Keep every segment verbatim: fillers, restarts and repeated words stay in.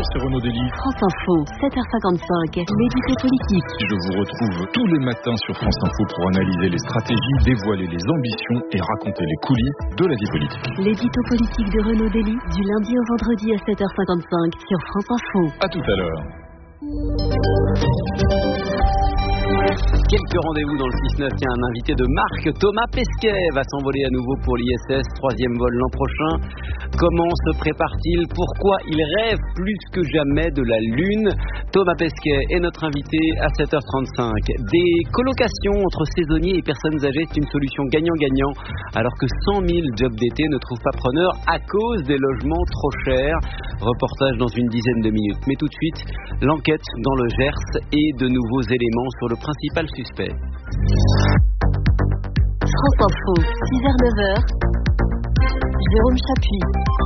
c'est Renaud Dely. France Info, sept heures cinquante-cinq, l'édito politique. Je vous retrouve tous les matins sur France Info pour analyser les stratégies, dévoiler les ambitions et raconter les coulisses de la vie politique. L'édito politique de Renaud Dely, du lundi au vendredi à sept heures cinquante-cinq sur France Info. À tout à l'heure. Quelques rendez-vous dans le six neuf. Tiens, un invité de marque, Thomas Pesquet, va s'envoler à nouveau pour l'I S S, troisième vol l'an prochain. Comment se prépare-t-il? Pourquoi il rêve plus que jamais de la Lune? Thomas Pesquet est notre invité à sept heures trente-cinq. Des colocations entre saisonniers et personnes âgées, c'est une solution gagnant-gagnant, alors que cent mille jobs d'été ne trouvent pas preneur à cause des logements trop chers. Reportage dans une dizaine de minutes. Mais tout de suite, l'enquête dans le Gers et de nouveaux éléments sur le principal suspect. France Info, six heures neuf heures, Jérôme Chapuis.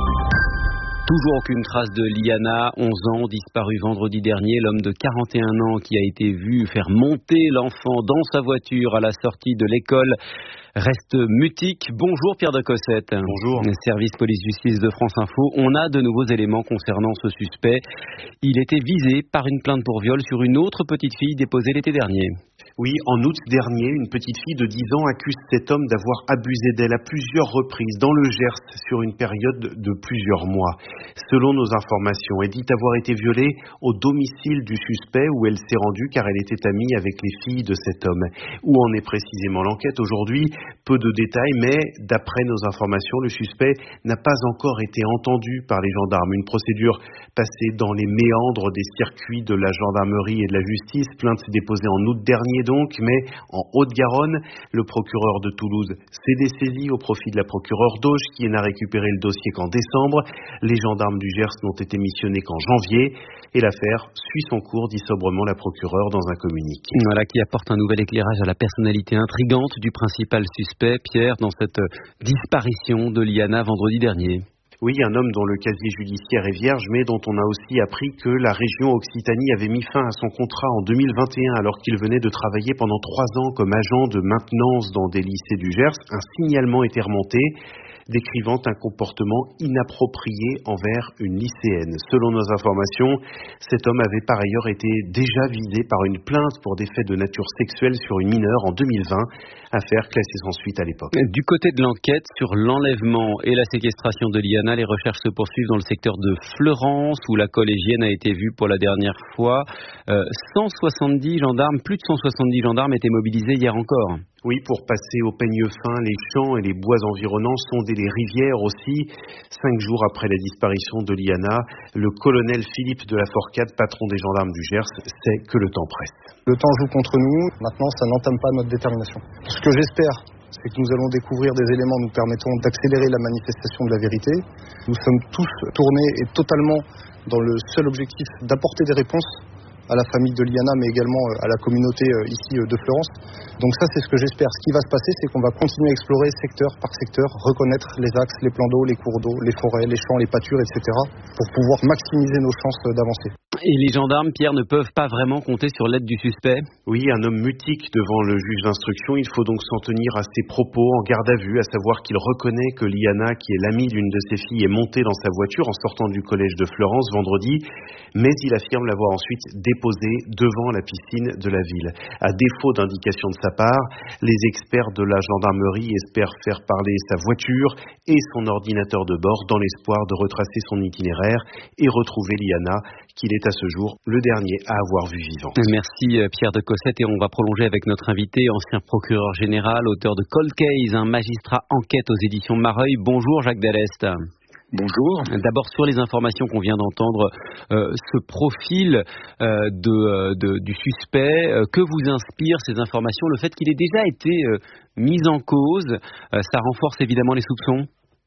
Toujours aucune trace de Liana, onze ans, disparue vendredi dernier. L'homme de quarante et un ans qui a été vu faire monter l'enfant dans sa voiture à la sortie de l'école reste mutique. Bonjour Pierre de Cossette. Bonjour. Service police-justice de France Info. On a de nouveaux éléments concernant ce suspect. Il était visé par une plainte pour viol sur une autre petite fille déposée l'été dernier. Oui, en août dernier, une petite fille de dix ans accuse cet homme d'avoir abusé d'elle à plusieurs reprises dans le Gers sur une période de plusieurs mois. Selon nos informations, elle dit avoir été violée au domicile du suspect où elle s'est rendue car elle était amie avec les filles de cet homme. Où en est précisément l'enquête aujourd'hui? Peu de détails, mais d'après nos informations, le suspect n'a pas encore été entendu par les gendarmes. Une procédure passée dans les méandres des circuits de la gendarmerie et de la justice. Plainte déposée en août dernier donc, mais en Haute-Garonne, le procureur de Toulouse s'est dessaisi au profit de la procureure d'Auch qui n'a récupéré le dossier qu'en décembre. Les gendarmes du Gers n'ont été missionnés qu'en janvier et l'affaire suit son cours, dit sobrement la procureure dans un communiqué. Voilà qui apporte un nouvel éclairage à la personnalité intrigante du principal suspect, Pierre, dans cette disparition de Liana vendredi dernier. Oui, un homme dont le casier judiciaire est vierge, mais dont on a aussi appris que la région Occitanie avait mis fin à son contrat en deux mille vingt et un alors qu'il venait de travailler pendant trois ans comme agent de maintenance dans des lycées du Gers. Un signalement était remonté, décrivant un comportement inapproprié envers une lycéenne. Selon nos informations, cet homme avait par ailleurs été déjà visé par une plainte pour des faits de nature sexuelle sur une mineure en deux mille vingt, affaire classée sans suite à l'époque. Du côté de l'enquête sur l'enlèvement et la séquestration de Liana, les recherches se poursuivent dans le secteur de Fleurance, où la collégienne a été vue pour la dernière fois. Euh, cent soixante-dix gendarmes, plus de cent soixante-dix gendarmes étaient mobilisés hier encore. Oui, pour passer au peigne fin, les champs et les bois environnants, sonder les rivières aussi. Cinq jours après la disparition de Liana, le colonel Philippe de la Forcade, patron des gendarmes du Gers, sait que le temps presse. Le temps joue contre nous, maintenant ça n'entame pas notre détermination. Ce que j'espère, c'est que nous allons découvrir des éléments nous permettant d'accélérer la manifestation de la vérité. Nous sommes tous tournés et totalement dans le seul objectif d'apporter des réponses à la famille de Liana, mais également à la communauté ici de Fleurance. Donc ça, c'est ce que j'espère. Ce qui va se passer, c'est qu'on va continuer à explorer secteur par secteur, reconnaître les axes, les plans d'eau, les cours d'eau, les forêts, les champs, les pâtures, et cetera, pour pouvoir maximiser nos chances d'avancer. Et les gendarmes, Pierre, ne peuvent pas vraiment compter sur l'aide du suspect? Oui, un homme mutique devant le juge d'instruction. Il faut donc s'en tenir à ses propos en garde à vue, à savoir qu'il reconnaît que Liana, qui est l'amie d'une de ses filles, est montée dans sa voiture en sortant du collège de Fleurance vendredi, mais il affirme l'avoir ensuite déposée devant la piscine de la ville. À défaut d'indication de sa part, les experts de la gendarmerie espèrent faire parler sa voiture et son ordinateur de bord dans l'espoir de retracer son itinéraire et retrouver Liana, qu'il est à ce jour le dernier à avoir vu vivant. Merci Pierre de Cossette, et on va prolonger avec notre invité, ancien procureur général, auteur de Cold Case, un magistrat enquête aux éditions Mareuil. Bonjour Jacques Dallest. Bonjour. D'abord sur les informations qu'on vient d'entendre, euh, ce profil euh, de, de, du suspect, euh, que vous inspirent ces informations? Le fait qu'il ait déjà été euh, mis en cause, euh, ça renforce évidemment les soupçons?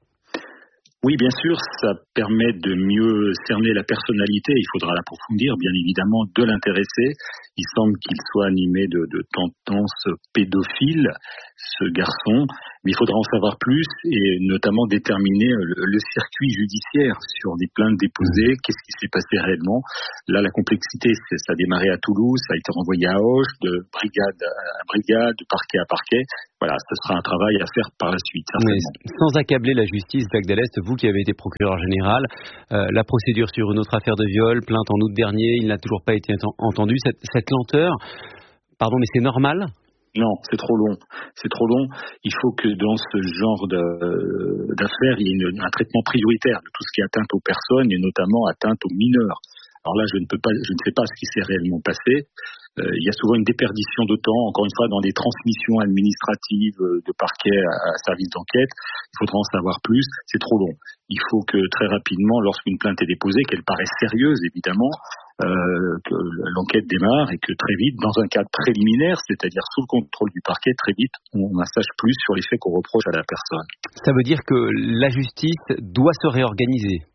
Oui, bien sûr, ça permet de mieux cerner la personnalité. Il faudra l'approfondir, bien évidemment, de l'intéressé. Il semble qu'il soit animé de, de tendances pédophiles, ce garçon. Mais il faudra en savoir plus et notamment déterminer le, le circuit judiciaire sur les plaintes déposées, qu'est-ce qui s'est passé réellement. Là, la complexité, c'est, ça a démarré à Toulouse, ça a été renvoyé à Auch, de brigade à brigade, de parquet à parquet. voilà, ce sera un travail à faire par la suite. Mais sans accabler la justice, Jacques Dallest, vous qui avez été procureur général, euh, la procédure sur une autre affaire de viol, plainte en août dernier, il n'a toujours pas été entendu. Cette, cette lenteur, pardon, mais c'est normal ? Non, c'est trop long. C'est trop long. Il faut que dans ce genre de, d'affaires, il y ait une, un traitement prioritaire de tout ce qui est atteinte aux personnes et notamment atteinte aux mineurs. Alors là, je ne peux pas, je ne sais pas ce qui s'est réellement passé. Euh, il y a souvent une déperdition de temps, encore une fois, dans des transmissions administratives de parquet à, à service d'enquête. Il faudra en savoir plus. C'est trop long. Il faut que très rapidement, lorsqu'une plainte est déposée, qu'elle paraisse sérieuse, évidemment, euh, que l'enquête démarre et que très vite, dans un cadre préliminaire, c'est-à-dire sous le contrôle du parquet, très vite, on en sache plus sur les faits qu'on reproche à la personne. Ça veut dire que la justice doit se réorganiser.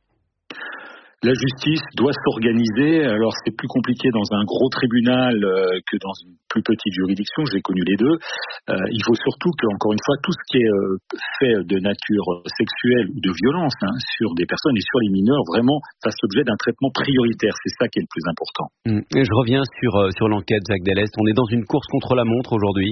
La justice doit s'organiser. Alors c'est plus compliqué dans un gros tribunal euh, que dans une plus petite juridiction. J'ai connu les deux. Euh, il faut surtout que, encore une fois, tout ce qui est euh, fait de nature sexuelle ou de violence hein, sur des personnes et sur les mineurs vraiment fasse l'objet d'un traitement prioritaire. C'est ça qui est le plus important. Mmh. Et je reviens sur euh, sur l'enquête, Jacques Dallest. On est dans une course contre la montre aujourd'hui.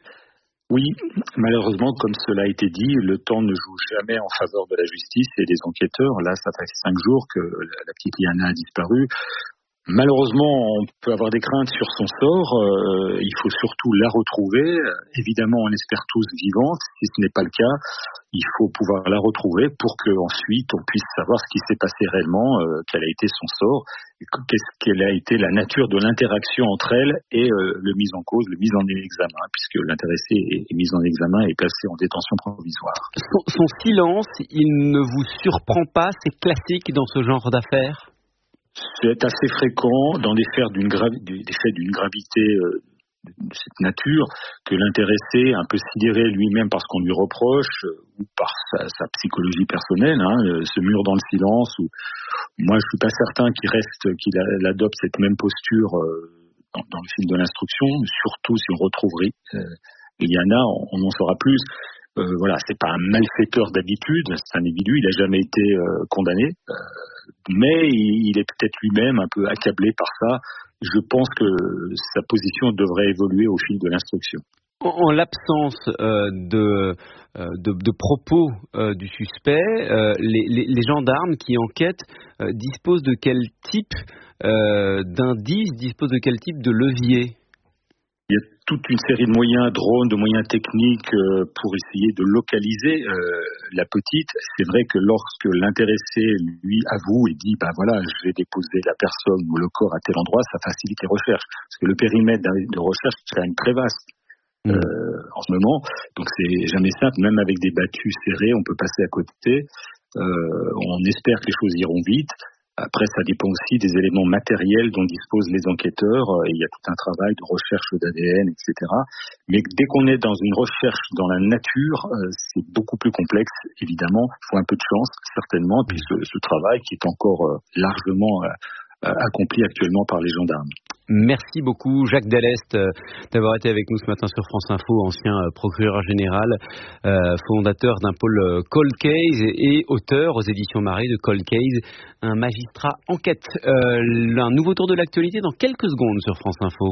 Oui, malheureusement, comme cela a été dit, le temps ne joue jamais en faveur de la justice et des enquêteurs. Là, ça fait cinq jours que la petite Liana a disparu. Malheureusement, on peut avoir des craintes sur son sort. Euh, il faut surtout la retrouver. Évidemment, on espère tous vivante. Si ce n'est pas le cas, il faut pouvoir la retrouver pour qu'ensuite on puisse savoir ce qui s'est passé réellement, euh, quel a été son sort, qu'est-ce quelle a été la nature de l'interaction entre elle et euh, le mis en cause, le mis en examen, puisque l'intéressé est, est mis en examen et placé en détention provisoire. Son, son silence, il ne vous surprend pas? C'est classique dans ce genre d'affaires? C'est assez fréquent dans des faits d'une, gravi- des faits d'une gravité euh, de cette nature que l'intéressé, un peu sidéré lui-même par ce qu'on lui reproche euh, ou par sa, sa psychologie personnelle, hein, euh, se mure dans le silence. Ou moi, je suis pas certain qu'il reste, qu'il, a, qu'il adopte cette même posture euh, dans, dans le fil de l'instruction. Surtout si on retrouve euh, Liana, on, on en saura plus. Euh, voilà, c'est pas un malfaiteur d'habitude, c'est un individu, il a jamais été euh, condamné, euh, mais il, il est peut-être lui-même un peu accablé par ça. Je pense que sa position devrait évoluer au fil de l'instruction. En, en l'absence euh, de, euh, de, de propos euh, du suspect, euh, les, les, les gendarmes qui enquêtent euh, disposent de quel type euh, d'indices, disposent de quel type de levier? Il y a toute une série de moyens, drones, de moyens techniques euh, pour essayer de localiser euh, la petite. C'est vrai que lorsque l'intéressé lui avoue et dit ben voilà, je vais déposer la personne ou le corps à tel endroit, ça facilite les recherches. Parce que le périmètre de recherche est quand même très vaste mmh. euh, en ce moment. Donc c'est jamais simple, même avec des battues serrées, on peut passer à côté. Euh, on espère que les choses iront vite. Après, ça dépend aussi des éléments matériels dont disposent les enquêteurs. Il y a tout un travail de recherche d'A D N, et cetera. Mais dès qu'on est dans une recherche dans la nature, c'est beaucoup plus complexe, évidemment. Il faut un peu de chance, certainement. Puis ce, ce travail qui est encore largement accompli actuellement par les gendarmes. Merci beaucoup Jacques Dallest euh, d'avoir été avec nous ce matin sur France Info, ancien euh, procureur général, euh, fondateur d'un pôle euh, Cold Case et, et auteur aux éditions Marie de Cold Case, un magistrat enquête. Euh, un nouveau tour de l'actualité dans quelques secondes sur France Info.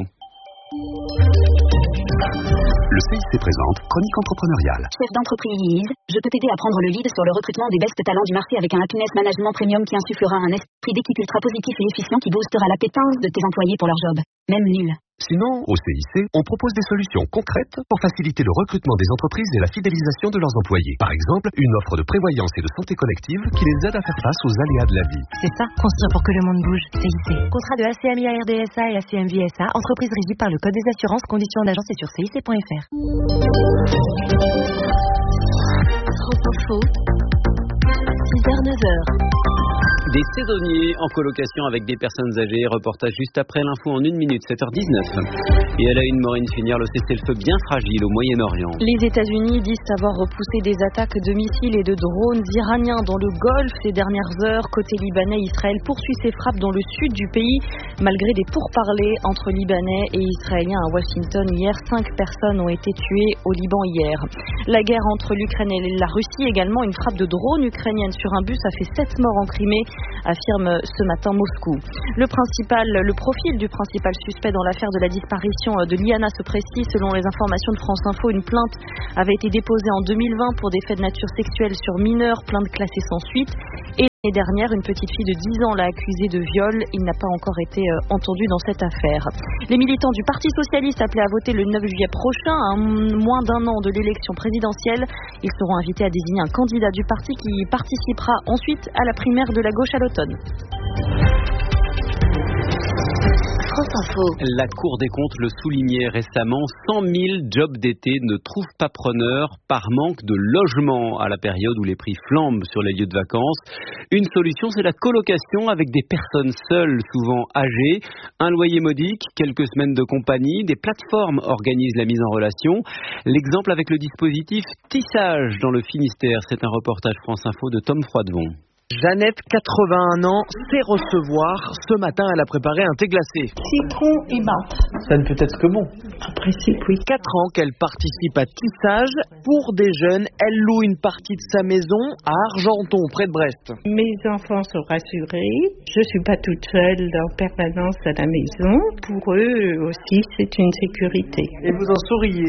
Le C I C présente Chronique entrepreneuriale. Chef d'entreprise, je peux t'aider à prendre le lead sur le recrutement des best talents du marché avec un Happiness Management Premium qui insufflera un esprit d'équipe ultra positif et efficient qui boostera l'appétence de tes employés pour leur job, même nul. Sinon, au C I C, on propose des solutions concrètes pour faciliter le recrutement des entreprises et la fidélisation de leurs employés. Par exemple, une offre de prévoyance et de santé collective qui les aide à faire face aux aléas de la vie. C'est ça, construire pour que le monde bouge. C I C. Contrat de A C M I A R D S A et A C M V S A, entreprise régie par le Code des assurances, conditions d'agence et sur C I C point F R. France Info, six heures neuf heures. Des saisonniers en colocation avec des personnes âgées. Reportage juste après l'info en une minute, sept heures dix-neuf. Et à la une, Maureen Finière, le cessez-le-feu bien fragile au Moyen-Orient. Les États-Unis disent avoir repoussé des attaques de missiles et de drones iraniens dans le Golfe ces dernières heures. Côté libanais, Israël poursuit ses frappes dans le sud du pays. Malgré des pourparlers entre Libanais et Israéliens à Washington hier, cinq personnes ont été tuées au Liban hier. La guerre entre l'Ukraine et la Russie également, une frappe de drone ukrainienne sur un bus a fait sept morts en Crimée. affirme ce matin Moscou. Le principal, le profil du principal suspect dans l'affaire de la disparition de Liana se précise. Selon les informations de France Info, une plainte avait été déposée en deux mille vingt pour des faits de nature sexuelle sur mineurs, plainte classée sans suite. Et l'année dernière, une petite fille de dix ans l'a accusé de viol. Il n'a pas encore été euh, entendu dans cette affaire. Les militants du Parti socialiste appelés à voter le neuf juillet prochain, à moins d'un an de l'élection présidentielle. Ils seront invités à désigner un candidat du parti qui participera ensuite à la primaire de la gauche à l'automne. La Cour des comptes le soulignait récemment, cent mille jobs d'été ne trouvent pas preneur par manque de logement à la période où les prix flambent sur les lieux de vacances. Une solution, c'est la colocation avec des personnes seules, souvent âgées, un loyer modique, quelques semaines de compagnie, des plateformes organisent la mise en relation. L'exemple avec le dispositif Tissage dans le Finistère, c'est un reportage France Info de Tom Froidevon. Jeannette, quatre-vingt-un ans, sait recevoir. Ce matin, elle a préparé un thé glacé. Citron et menthe. Ça ne peut être que bon. En principe, oui. Quatre ans qu'elle participe à Tissage. Pour des jeunes, elle loue une partie de sa maison à Argenton, près de Brest. Mes enfants sont rassurés. Je ne suis pas toute seule en permanence à la maison. Pour eux aussi, c'est une sécurité. Et vous en souriez?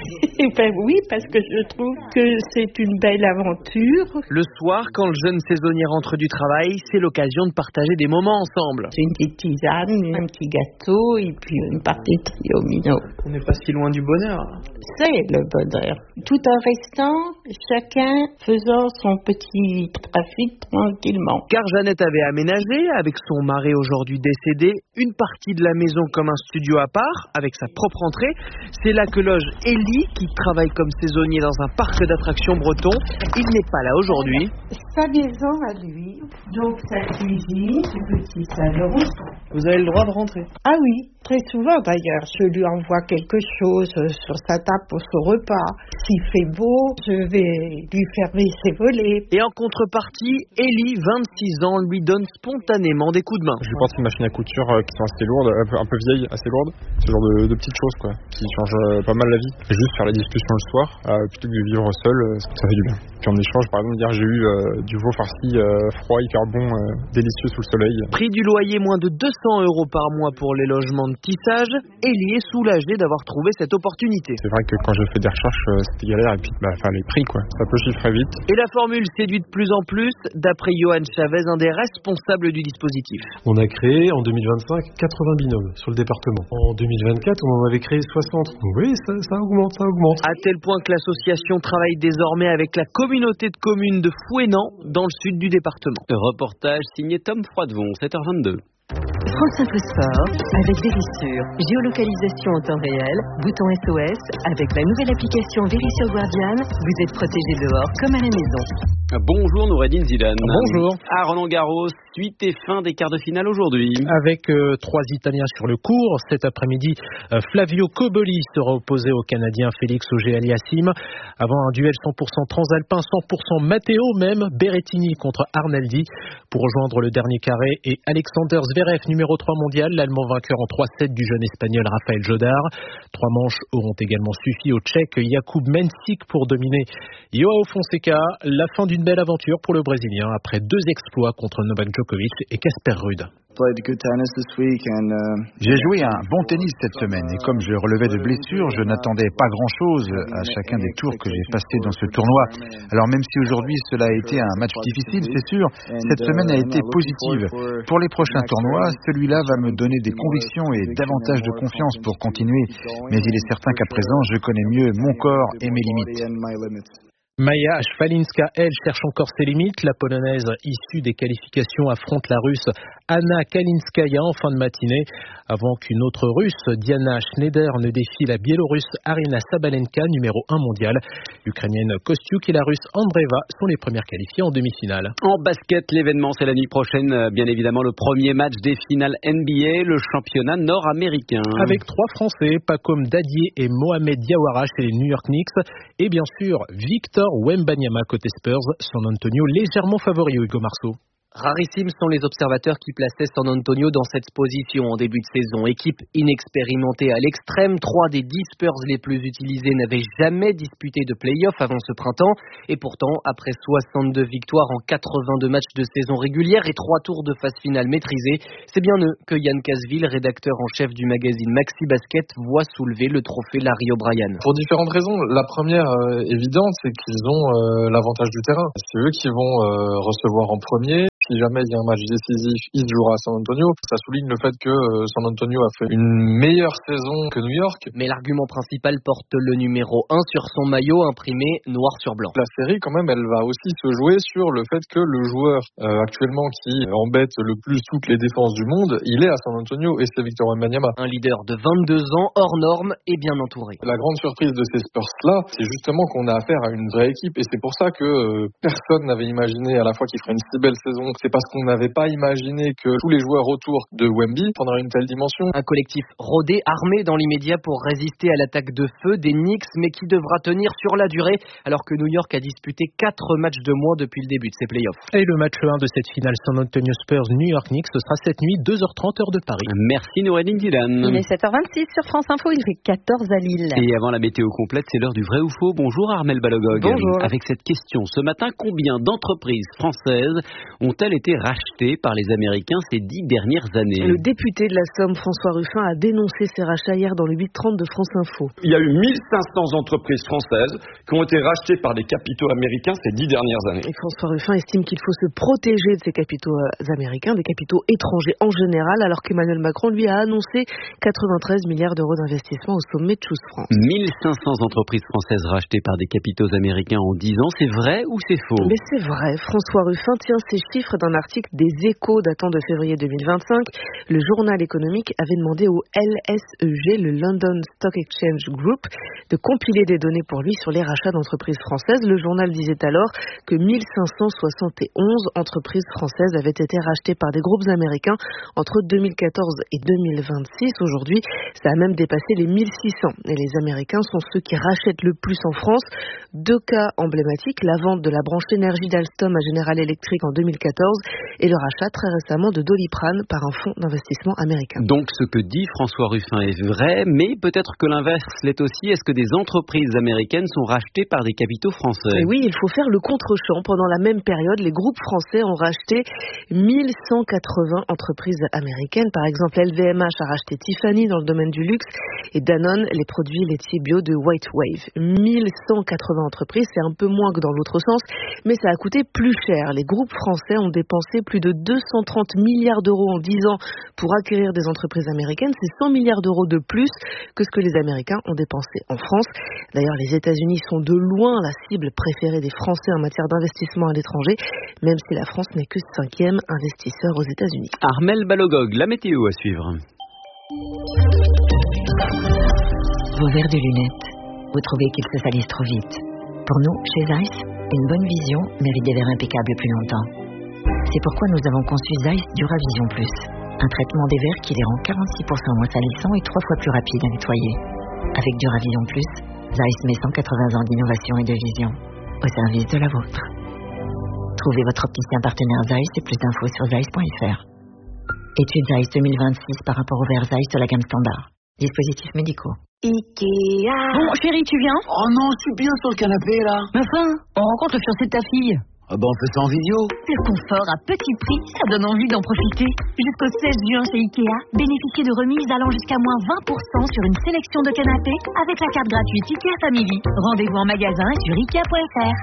Ben oui, parce que je trouve que c'est une belle aventure. Le soir, quand le jeune saisonnier rentre du travail, c'est l'occasion de partager des moments ensemble. C'est une petite tisane, un petit gâteau et puis une partie de triomino. On n'est pas si loin du bonheur. C'est le bonheur. Tout en restant, chacun faisant son petit trafic tranquillement. Car Jeannette avait aménagé, avec son mari aujourd'hui décédé, une partie de la maison comme un studio à part, avec sa propre entrée. C'est là que loge Élie, qui travaille comme saisonnier dans un parc d'attractions breton. Il n'est pas là aujourd'hui. Sa maison à lui, donc sa cuisine, ce petit salon. Vous avez le droit de rentrer? Ah oui, très souvent d'ailleurs. Je lui envoie quelque chose sur sa table pour son repas. S'il fait beau, je vais lui fermer ses volets. Et en contrepartie, Élie, vingt-six ans, lui donne spontanément des coups de main. Je lui porte une machine à couture euh, qui sont assez lourdes, un peu, un peu vieilles, assez lourdes. Ce genre de, de petites choses quoi, qui changent euh, pas mal la vie. Et juste faire la discussion le soir, euh, plutôt que de vivre seul, euh, ça fait du bien. Puis en échange, par exemple, dire j'ai eu euh, du veau farci euh, froid, hyper bon, euh, délicieux sous le soleil. Prix du loyer moins de deux cents euros par mois pour les logements de Tissage. Élie est soulagé d'avoir trouvé cette opportunité. C'est vrai que quand je fais des recherches, euh, c'était galère et puis bah, enfin, les prix quoi, ça peut chiffrer vite. Et la formule séduit de plus en plus, d'après Johan Chavez, un des responsables du dispositif. On a créé en deux mille vingt-cinq quatre-vingts binômes sur le département. En deux mille vingt-quatre, on en avait créé soixante. Donc oui, ça, ça augmente, ça augmente. À tel point que l'association travaille désormais avec la communauté de communes de Fouesnant, dans le sud du département. Reportage signé Tom Froidevon, sept heures vingt-deux. France Info Sport avec Vérissure. Géolocalisation en temps réel, bouton S O S. Avec la nouvelle application Vérissure Guardian, vous êtes protégé dehors comme à la maison. Bonjour Noureddine Zidane. Bonjour. À Roland-Garros, suite et fin des quarts de finale aujourd'hui. Avec euh, trois Italiens sur le court. Cet après-midi, euh, Flavio Cobolli sera opposé au Canadien Félix Auger-Aliassime. Avant un duel cent pour cent transalpin, cent pour cent Matteo même, Berrettini contre Arnaldi. Pour rejoindre le dernier carré et Alexander Zverev, numéro trois mondial, l'Allemand vainqueur en trois sept du jeune Espagnol Rafael Jodar. Trois manches auront également suffi au Tchèque Jakub Mensik pour dominer Joao Fonseca. La fin d'une belle aventure pour le Brésilien après deux exploits contre Novak Djokovic et Casper Ruud. J'ai joué un bon tennis cette semaine et comme je relevais de blessures, je n'attendais pas grand-chose à chacun des tours que j'ai passés dans ce tournoi. Alors même si aujourd'hui cela a été un match difficile, c'est sûr, cette semaine a été positive. Pour les prochains tournois, celui-là va me donner des convictions et davantage de confiance pour continuer. Mais il est certain qu'à présent, je connais mieux mon corps et mes limites. Maja Szwalinska, elle, cherche encore ses limites. La Polonaise issue des qualifications affronte la Russe Anna Kalinskaya en fin de matinée. Avant qu'une autre Russe, Diana Schneider, ne défie la Biélorusse Arina Sabalenka, numéro un mondial. L'Ukrainienne Kostyuk et la Russe Andreeva sont les premières qualifiées en demi-finale. En basket, l'événement, c'est la nuit prochaine. Bien évidemment, le premier match des finales N B A, le championnat nord-américain. Avec trois Français, Pacom Dadier et Mohamed Diawara chez les New York Knicks. Et bien sûr, Victor Wembanyama côté Spurs, San Antonio légèrement favori, Hugo Marceau. Rarissimes sont les observateurs qui plaçaient San Antonio dans cette position en début de saison. Équipe inexpérimentée à l'extrême, trois des dix Spurs les plus utilisés n'avaient jamais disputé de play-off avant ce printemps. Et pourtant, après soixante-deux victoires en quatre-vingt-deux matchs de saison régulière et trois tours de phase finale maîtrisés, c'est bien eux que Yann Casville, rédacteur en chef du magazine Maxi Basket, voit soulever le trophée Larry O'Brien. Pour différentes raisons. La première euh, évidente, c'est qu'ils ont euh, l'avantage du terrain. C'est eux qui vont euh, recevoir en premier. Si jamais il y a un match décisif, il se jouera à San Antonio. Ça souligne le fait que euh, San Antonio a fait une meilleure saison que New York. Mais l'argument principal porte le numéro un sur son maillot imprimé noir sur blanc. La série, quand même, elle va aussi se jouer sur le fait que le joueur euh, actuellement qui embête le plus toutes les défenses du monde, il est à San Antonio et c'est Victor Wembanyama. Un leader de vingt-deux ans, hors norme et bien entouré. La grande surprise de ces Spurs-là, c'est justement qu'on a affaire à une vraie équipe et c'est pour ça que euh, personne n'avait imaginé à la fois qu'il ferait une si belle saison. C'est parce qu'on n'avait pas imaginé que tous les joueurs autour de Wemby prendraient une telle dimension. Un collectif rodé, armé dans l'immédiat pour résister à l'attaque de feu des Knicks, mais qui devra tenir sur la durée, alors que New York a disputé quatre matchs de moins depuis le début de ses playoffs. Et le match un de cette finale San Antonio Spurs-New York Knicks, ce sera cette nuit, deux heures trente heure de Paris. Merci Noéline Dylan. Il est sept heures vingt-six sur France Info, il fait quatorze à Lille. Et avant la météo complète, c'est l'heure du vrai ou faux. Bonjour Armel Balogog. Bonjour. Avec cette question, ce matin, combien d'entreprises françaises ont-elles été rachetées par les Américains ces dix dernières années? Le député de la Somme, François Ruffin, a dénoncé ces rachats hier dans le huit trente de France Info. Il y a eu mille cinq cents entreprises françaises qui ont été rachetées par des capitaux américains ces dix dernières années. Et François Ruffin estime qu'il faut se protéger de ces capitaux américains, des capitaux étrangers en général, alors qu'Emmanuel Macron, lui, a annoncé quatre-vingt-treize milliards d'euros d'investissement au sommet de Choose France. mille cinq cents entreprises françaises rachetées par des capitaux américains en dix ans, c'est vrai ou c'est faux? Mais c'est vrai. François Ruffin tient ces chiffres d'un article des Échos datant de février deux mille vingt-cinq. Le journal économique avait demandé au L S E G, le London Stock Exchange Group, de compiler des données pour lui sur les rachats d'entreprises françaises. Le journal disait alors que mille cinq cent soixante et onze entreprises françaises avaient été rachetées par des groupes américains entre deux mille quatorze et deux mille vingt-six. Aujourd'hui, ça a même dépassé les mille six cents. Et les Américains sont ceux qui rachètent le plus en France. Deux cas emblématiques, la vente de la branche énergie d'Alstom à General Electric en deux mille quatorze et le rachat très récemment de Doliprane par un fonds d'investissement américain. Donc ce que dit François Ruffin est vrai, mais peut-être que l'inverse l'est aussi. Est-ce que des entreprises américaines sont rachetées par des capitaux français? Et oui, il faut faire le contre-champ. Pendant la même période, les groupes français ont racheté mille cent quatre-vingts entreprises américaines. Par exemple, L V M H a racheté Tiffany dans le domaine du luxe et Danone les produits laitiers bio de White Wave. mille cent quatre-vingts entreprises, c'est un peu moins que dans l'autre sens, mais ça a coûté plus cher. Les groupes français ont dépensé plus de deux cent trente milliards d'euros en dix ans pour acquérir des entreprises américaines. C'est cent milliards d'euros de plus que ce que les Américains ont dépensé en France. D'ailleurs, les États-Unis sont de loin la cible préférée des Français en matière d'investissement à l'étranger, même si la France n'est que cinquième investisseur aux États-Unis. Armel Balogog, la météo à suivre. Vos verres de lunettes, vous trouvez qu'ils se salissent trop vite. Pour nous, chez Zeiss, une bonne vision mérite des verres impeccables plus longtemps. C'est pourquoi nous avons conçu Zeiss Duravision Plus, un traitement des verres qui les rend quarante-six pour cent moins salissants et trois fois plus rapides à nettoyer. Avec Duravision Plus, Zeiss met cent quatre-vingts ans d'innovation et de vision au service de la vôtre. Trouvez votre opticien partenaire Zeiss et plus d'infos sur zeiss point f r. Étude Zeiss deux mille vingt-six par rapport aux verres Zeiss de la gamme standard. Dispositifs médicaux. Ikea. Bon, chérie, tu viens? Oh non, je suis bien sur le canapé, là. Mais enfin, on rencontre le fiancé de ta fille. Ah ben, on fait ça en vidéo. Le confort à petit prix, ça donne envie d'en profiter. Jusqu'au seize juin chez Ikea, bénéficiez de remises allant jusqu'à moins vingt pour cent sur une sélection de canapés avec la carte gratuite Ikea Family. Rendez-vous en magasin et sur ikea point f r.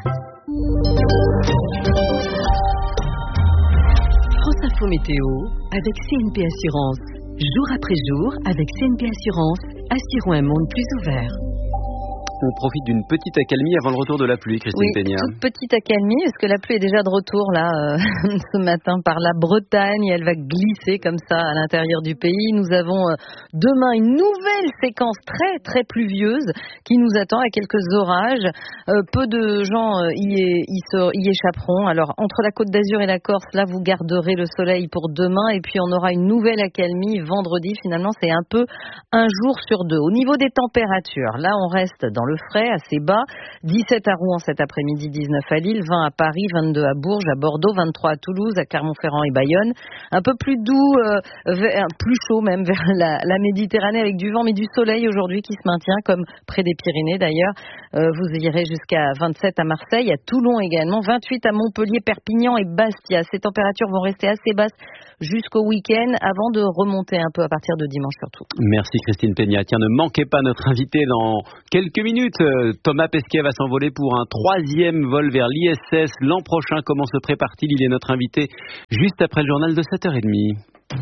France Info Météo avec C N P Assurance. Jour après jour, avec C N P Assurance, assurons un monde plus ouvert. On profite d'une petite accalmie avant le retour de la pluie, Christine oui, Peña. Toute petite accalmie, parce que la pluie est déjà de retour là euh, ce matin par la Bretagne. Elle va glisser comme ça à l'intérieur du pays. Nous avons euh, demain une nouvelle séquence très très pluvieuse qui nous attend avec quelques orages. Euh, peu de gens euh, y, est, y, se, y échapperont. Alors entre la Côte d'Azur et la Corse, là vous garderez le soleil pour demain et puis on aura une nouvelle accalmie vendredi. Finalement, c'est un peu un jour sur deux. Au niveau des températures, là on reste dans le le frais, assez bas. dix-sept à Rouen cet après-midi, dix-neuf à Lille, vingt à Paris, vingt-deux à Bourges, à Bordeaux, vingt-trois à Toulouse, à Clermont-Ferrand et Bayonne. Un peu plus doux, euh, vers, plus chaud même vers la, la Méditerranée avec du vent mais du soleil aujourd'hui qui se maintient comme près des Pyrénées d'ailleurs. Euh, vous irez jusqu'à vingt-sept à Marseille, à Toulon également, vingt-huit à Montpellier, Perpignan et Bastia. Ces températures vont rester assez basses jusqu'au week-end avant de remonter un peu à partir de dimanche surtout. Merci Christine Peña. Tiens, ne manquez pas notre invité dans quelques minutes. Thomas Pesquet va s'envoler pour un troisième vol vers l'I S S l'an prochain. Comment se prépare-t-il? Il est notre invité juste après le journal de sept heures trente.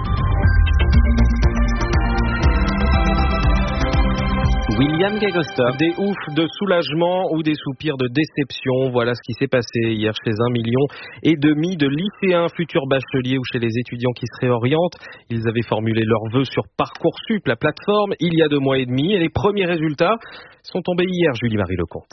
William Gagosta. Des oufs de soulagement ou des soupirs de déception. Voilà ce qui s'est passé hier chez un million et demi de lycéens, futurs bacheliers ou chez les étudiants qui se réorientent. Ils avaient formulé leurs vœux sur Parcoursup, la plateforme, il y a deux mois et demi. Et les premiers résultats sont tombés hier, Julie-Marie Lecomte.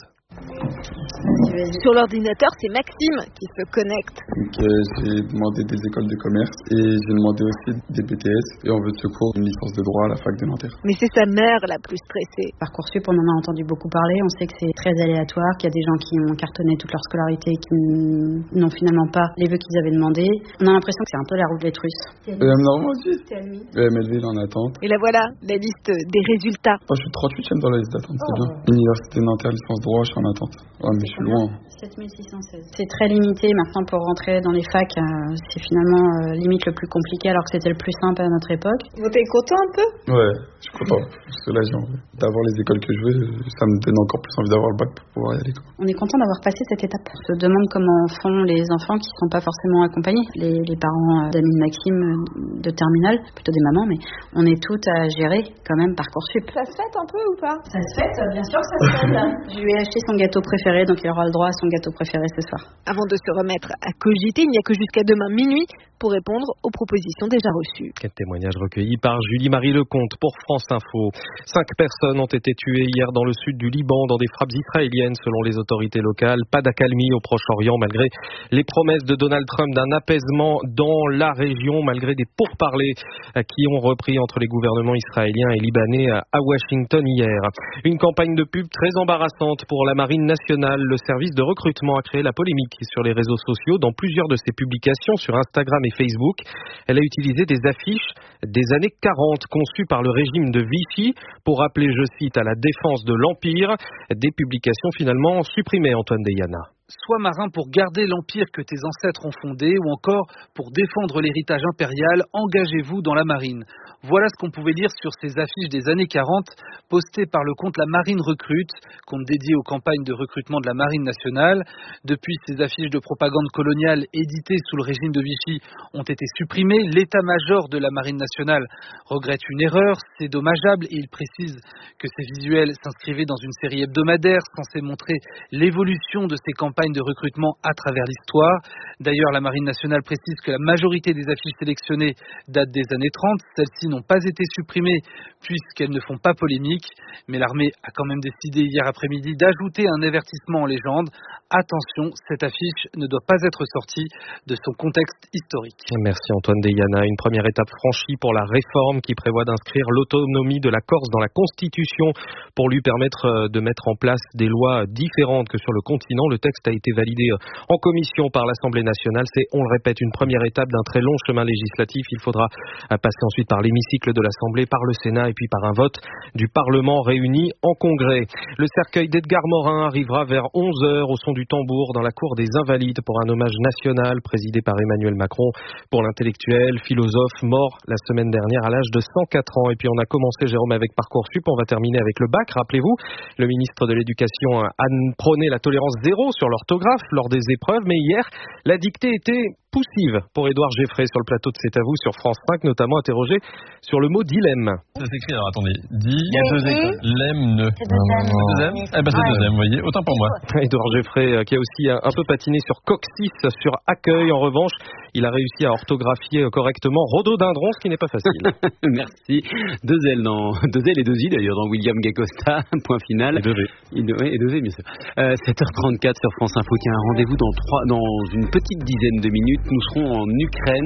Sur l'ordinateur, c'est Maxime qui se connecte. Donc, euh, j'ai demandé des écoles de commerce et j'ai demandé aussi des B T S et en vœu de secours une licence de droit à la fac de Nanterre. Mais c'est sa mère la plus stressée. Parcoursup, on en a entendu beaucoup parler. On sait que c'est très aléatoire, qu'il y a des gens qui ont cartonné toute leur scolarité et qui n'ont finalement pas les vœux qu'ils avaient demandés. On a l'impression que c'est un peu la roulette russe. E M Normandie, E M L V en attente. Et là voilà, la liste des résultats. Oh, je suis trente-huitième dans la liste d'attente, c'est oh. bien. Université Nanterre, licence droit, je suis en attente. Ouais, mais je suis loin. sept mille six cent seize. C'est très limité maintenant pour rentrer dans les facs. Euh, c'est finalement euh, limite le plus compliqué alors que c'était le plus simple à notre époque. Vous êtes content un peu? Ouais, je suis content. Je suis soulagé en vrai. D'avoir les écoles que je veux, ça me donne encore plus envie d'avoir le bac pour pouvoir y aller. Quoi. On est content d'avoir passé cette étape. On se demande comment font les enfants qui ne sont pas forcément accompagnés. Les, les parents d'amis de Maxime de terminale, plutôt des mamans, mais on est toutes à gérer quand même Parcoursup. Ça se fête un peu ou pas? Ça se fête, bien sûr que ça se fête. Je lui ai acheté son gâteau préféré, donc il aura le droit à son gâteau préféré ce soir. Avant de se remettre à cogiter, il n'y a que jusqu'à demain minuit pour répondre aux propositions déjà reçues. Quel témoignage recueilli par Julie-Marie Lecomte pour France Info. Cinq personnes ont été tuées hier dans le sud du Liban dans des frappes israéliennes selon les autorités locales. Pas d'accalmie au Proche-Orient malgré les promesses de Donald Trump d'un apaisement dans la région, malgré des pourparlers qui ont repris entre les gouvernements israéliens et libanais à Washington hier. Une campagne de pub très embarrassante pour la Marine nationale. Le service de recrutement a créé la polémique sur les réseaux sociaux dans plusieurs de ses publications sur Instagram et Facebook. Elle a utilisé des affiches des années quarante conçues par le régime de Vichy pour appeler, je cite, à la défense de l'Empire. Des publications finalement supprimées, Antoine Deyana. Sois marin pour garder l'empire que tes ancêtres ont fondé ou encore pour défendre l'héritage impérial, engagez-vous dans la marine. Voilà ce qu'on pouvait lire sur ces affiches des années quarante postées par le compte La Marine Recrute, compte dédié aux campagnes de recrutement de la Marine nationale. Depuis, ces affiches de propagande coloniale éditées sous le régime de Vichy ont été supprimées. L'état-major de la Marine nationale regrette une erreur, c'est dommageable et il précise que ces visuels s'inscrivaient dans une série hebdomadaire censée montrer l'évolution de ces campagnes de recrutement à travers l'histoire. D'ailleurs, la Marine nationale précise que la majorité des affiches sélectionnées datent des années trente. Celles-ci n'ont pas été supprimées puisqu'elles ne font pas polémique. Mais l'armée a quand même décidé hier après-midi d'ajouter un avertissement en légende. Attention, cette affiche ne doit pas être sortie de son contexte historique. Merci Antoine Deyana. Une première étape franchie pour la réforme qui prévoit d'inscrire l'autonomie de la Corse dans la Constitution pour lui permettre de mettre en place des lois différentes que sur le continent. Le texte a été validé en commission par l'Assemblée nationale. C'est, on le répète, une première étape d'un très long chemin législatif. Il faudra passer ensuite par l'hémicycle de l'Assemblée, par le Sénat et puis par un vote du Parlement réuni en congrès. Le cercueil d'Edgar Morin arrivera vers onze heures au son du tambour dans la cour des Invalides pour un hommage national présidé par Emmanuel Macron pour l'intellectuel, philosophe mort la semaine dernière à l'âge de cent quatre ans. Et puis on a commencé, Jérôme, avec Parcoursup. On va terminer avec le bac. Rappelez-vous, le ministre de l'Éducation a prôné la tolérance zéro sur l'orthographe lors des épreuves, mais hier, la dictée était poussive pour Édouard Geffray sur le plateau de C'est à vous sur France cinq, notamment interrogé sur le mot dilemme. Ça s'écrit, alors attendez, dit, il y a deux écoles, lemme, ne. C'est deuxième. Eh ben c'est deuxième, vous voyez, autant pour moi. Édouard Geffray qui a aussi un peu patiné sur coccyx, sur accueil, en revanche, il a réussi à orthographier correctement rhododendron, ce qui n'est pas facile. Merci. Deux L dans, deux L et deux I d'ailleurs dans William Gacosta, point final. Et deux V. Et deux V, bien sûr. Euh, sept heures trente-quatre sur France Info, qui a un rendez-vous dans trois, dans une petite dizaine de minutes. Nous serons en Ukraine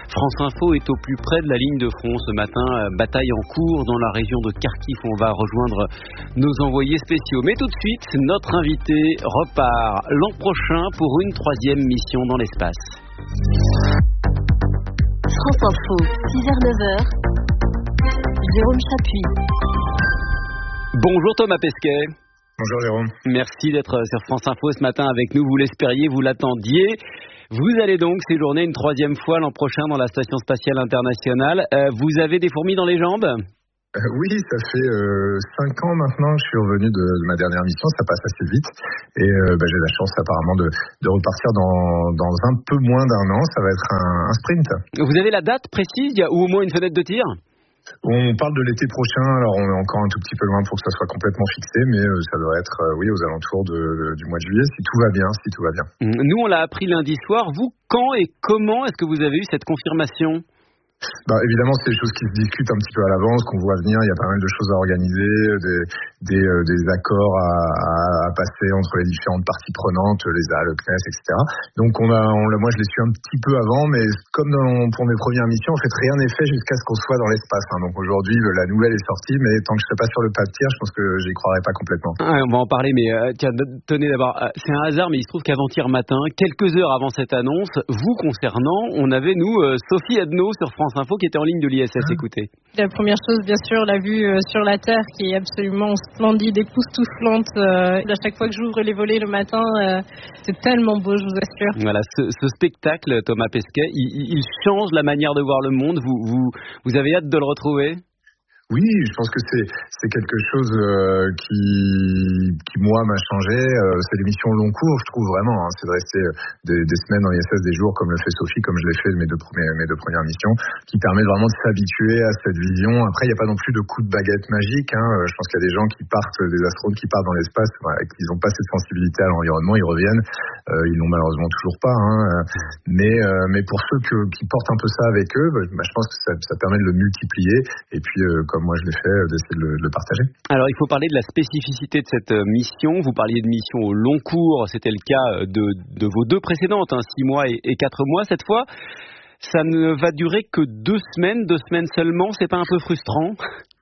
France Info est au plus près de la ligne de front ce matin. Bataille en cours dans la région de Kharkiv. On va rejoindre nos envoyés spéciaux. Mais tout de suite, notre invité repart l'an prochain pour une troisième mission dans l'espace. France Info, six heures neuf heures. Jérôme Chapuis. Bonjour Thomas Pesquet. Bonjour Jérôme. Merci d'être sur France Info ce matin avec nous. Vous l'espériez, vous l'attendiez. Vous allez donc séjourner une troisième fois l'an prochain dans la Station Spatiale Internationale. Euh, vous avez des fourmis dans les jambes ? euh, Oui, ça fait euh, cinq ans maintenant que je suis revenu de, de ma dernière mission. Ça passe assez vite. Et euh, bah, j'ai la chance apparemment de, de repartir dans, dans un peu moins d'un an. Ça va être un, un sprint. Vous avez la date précise ou au moins une fenêtre de tir ? On parle de l'été prochain, alors on est encore un tout petit peu loin pour que ça soit complètement fixé, mais ça doit être euh, oui, aux alentours de, de, du mois de juillet, si tout va bien, si tout va bien. Nous, on l'a appris lundi soir. Vous, quand et comment est-ce que vous avez eu cette confirmation ? Bah, évidemment, c'est des choses qui se discutent un petit peu à l'avance, qu'on voit venir. Il y a pas mal de choses à organiser, des, des, euh, des accords à, à, à passer entre les différentes parties prenantes, les A, le C N E S, et cetera. Donc, on a, on, moi, je l'ai su un petit peu avant, mais comme dans, pour mes premières missions, en fait, rien n'est fait jusqu'à ce qu'on soit dans l'espace. Hein. Donc, aujourd'hui, la nouvelle est sortie, mais tant que je serai pas sur le pas de tir, je pense que j'y croirais pas complètement. Ah, on va en parler, mais euh, tiens, tenez d'abord, euh, c'est un hasard, mais il se trouve qu'avant-hier matin, quelques heures avant cette annonce, vous concernant, on avait, nous, euh, Sophie Adno sur France Info qui était en ligne de l'I S S. Écoutez. La première chose, bien sûr, la vue euh, sur la Terre qui est absolument splendide, époustouflante. Euh, à chaque fois que j'ouvre les volets le matin, euh, c'est tellement beau, je vous assure. Voilà, ce, ce spectacle, Thomas Pesquet, il, il change la manière de voir le monde. Vous, vous, vous avez hâte de le retrouver ? Oui, je pense que c'est c'est quelque chose euh, qui qui moi m'a changé. Euh, c'est l'émission long cours, je trouve vraiment. Hein, c'est de rester des, des semaines en I S S, des jours comme le fait Sophie, comme je l'ai fait mes deux premières mes deux premières missions, qui permet vraiment de s'habituer à cette vision. Après, il n'y a pas non plus de coup de baguette magique. Hein. Je pense qu'il y a des gens qui partent, des astronautes qui partent dans l'espace, voilà, qui n'ont pas cette sensibilité à l'environnement, ils reviennent, euh, ils l'ont malheureusement toujours pas. Hein. Mais euh, mais pour ceux que, qui portent un peu ça avec eux, bah, je pense que ça, ça permet de le multiplier. Et puis euh, comme moi je l'ai fait, d'essayer de le, de le partager. Alors il faut parler de la spécificité de cette mission. Vous parliez de mission au long cours, c'était le cas de, de vos deux précédentes, hein, six mois et, et quatre mois. Cette fois, ça ne va durer que deux semaines, deux semaines seulement. C'est pas un peu frustrant ?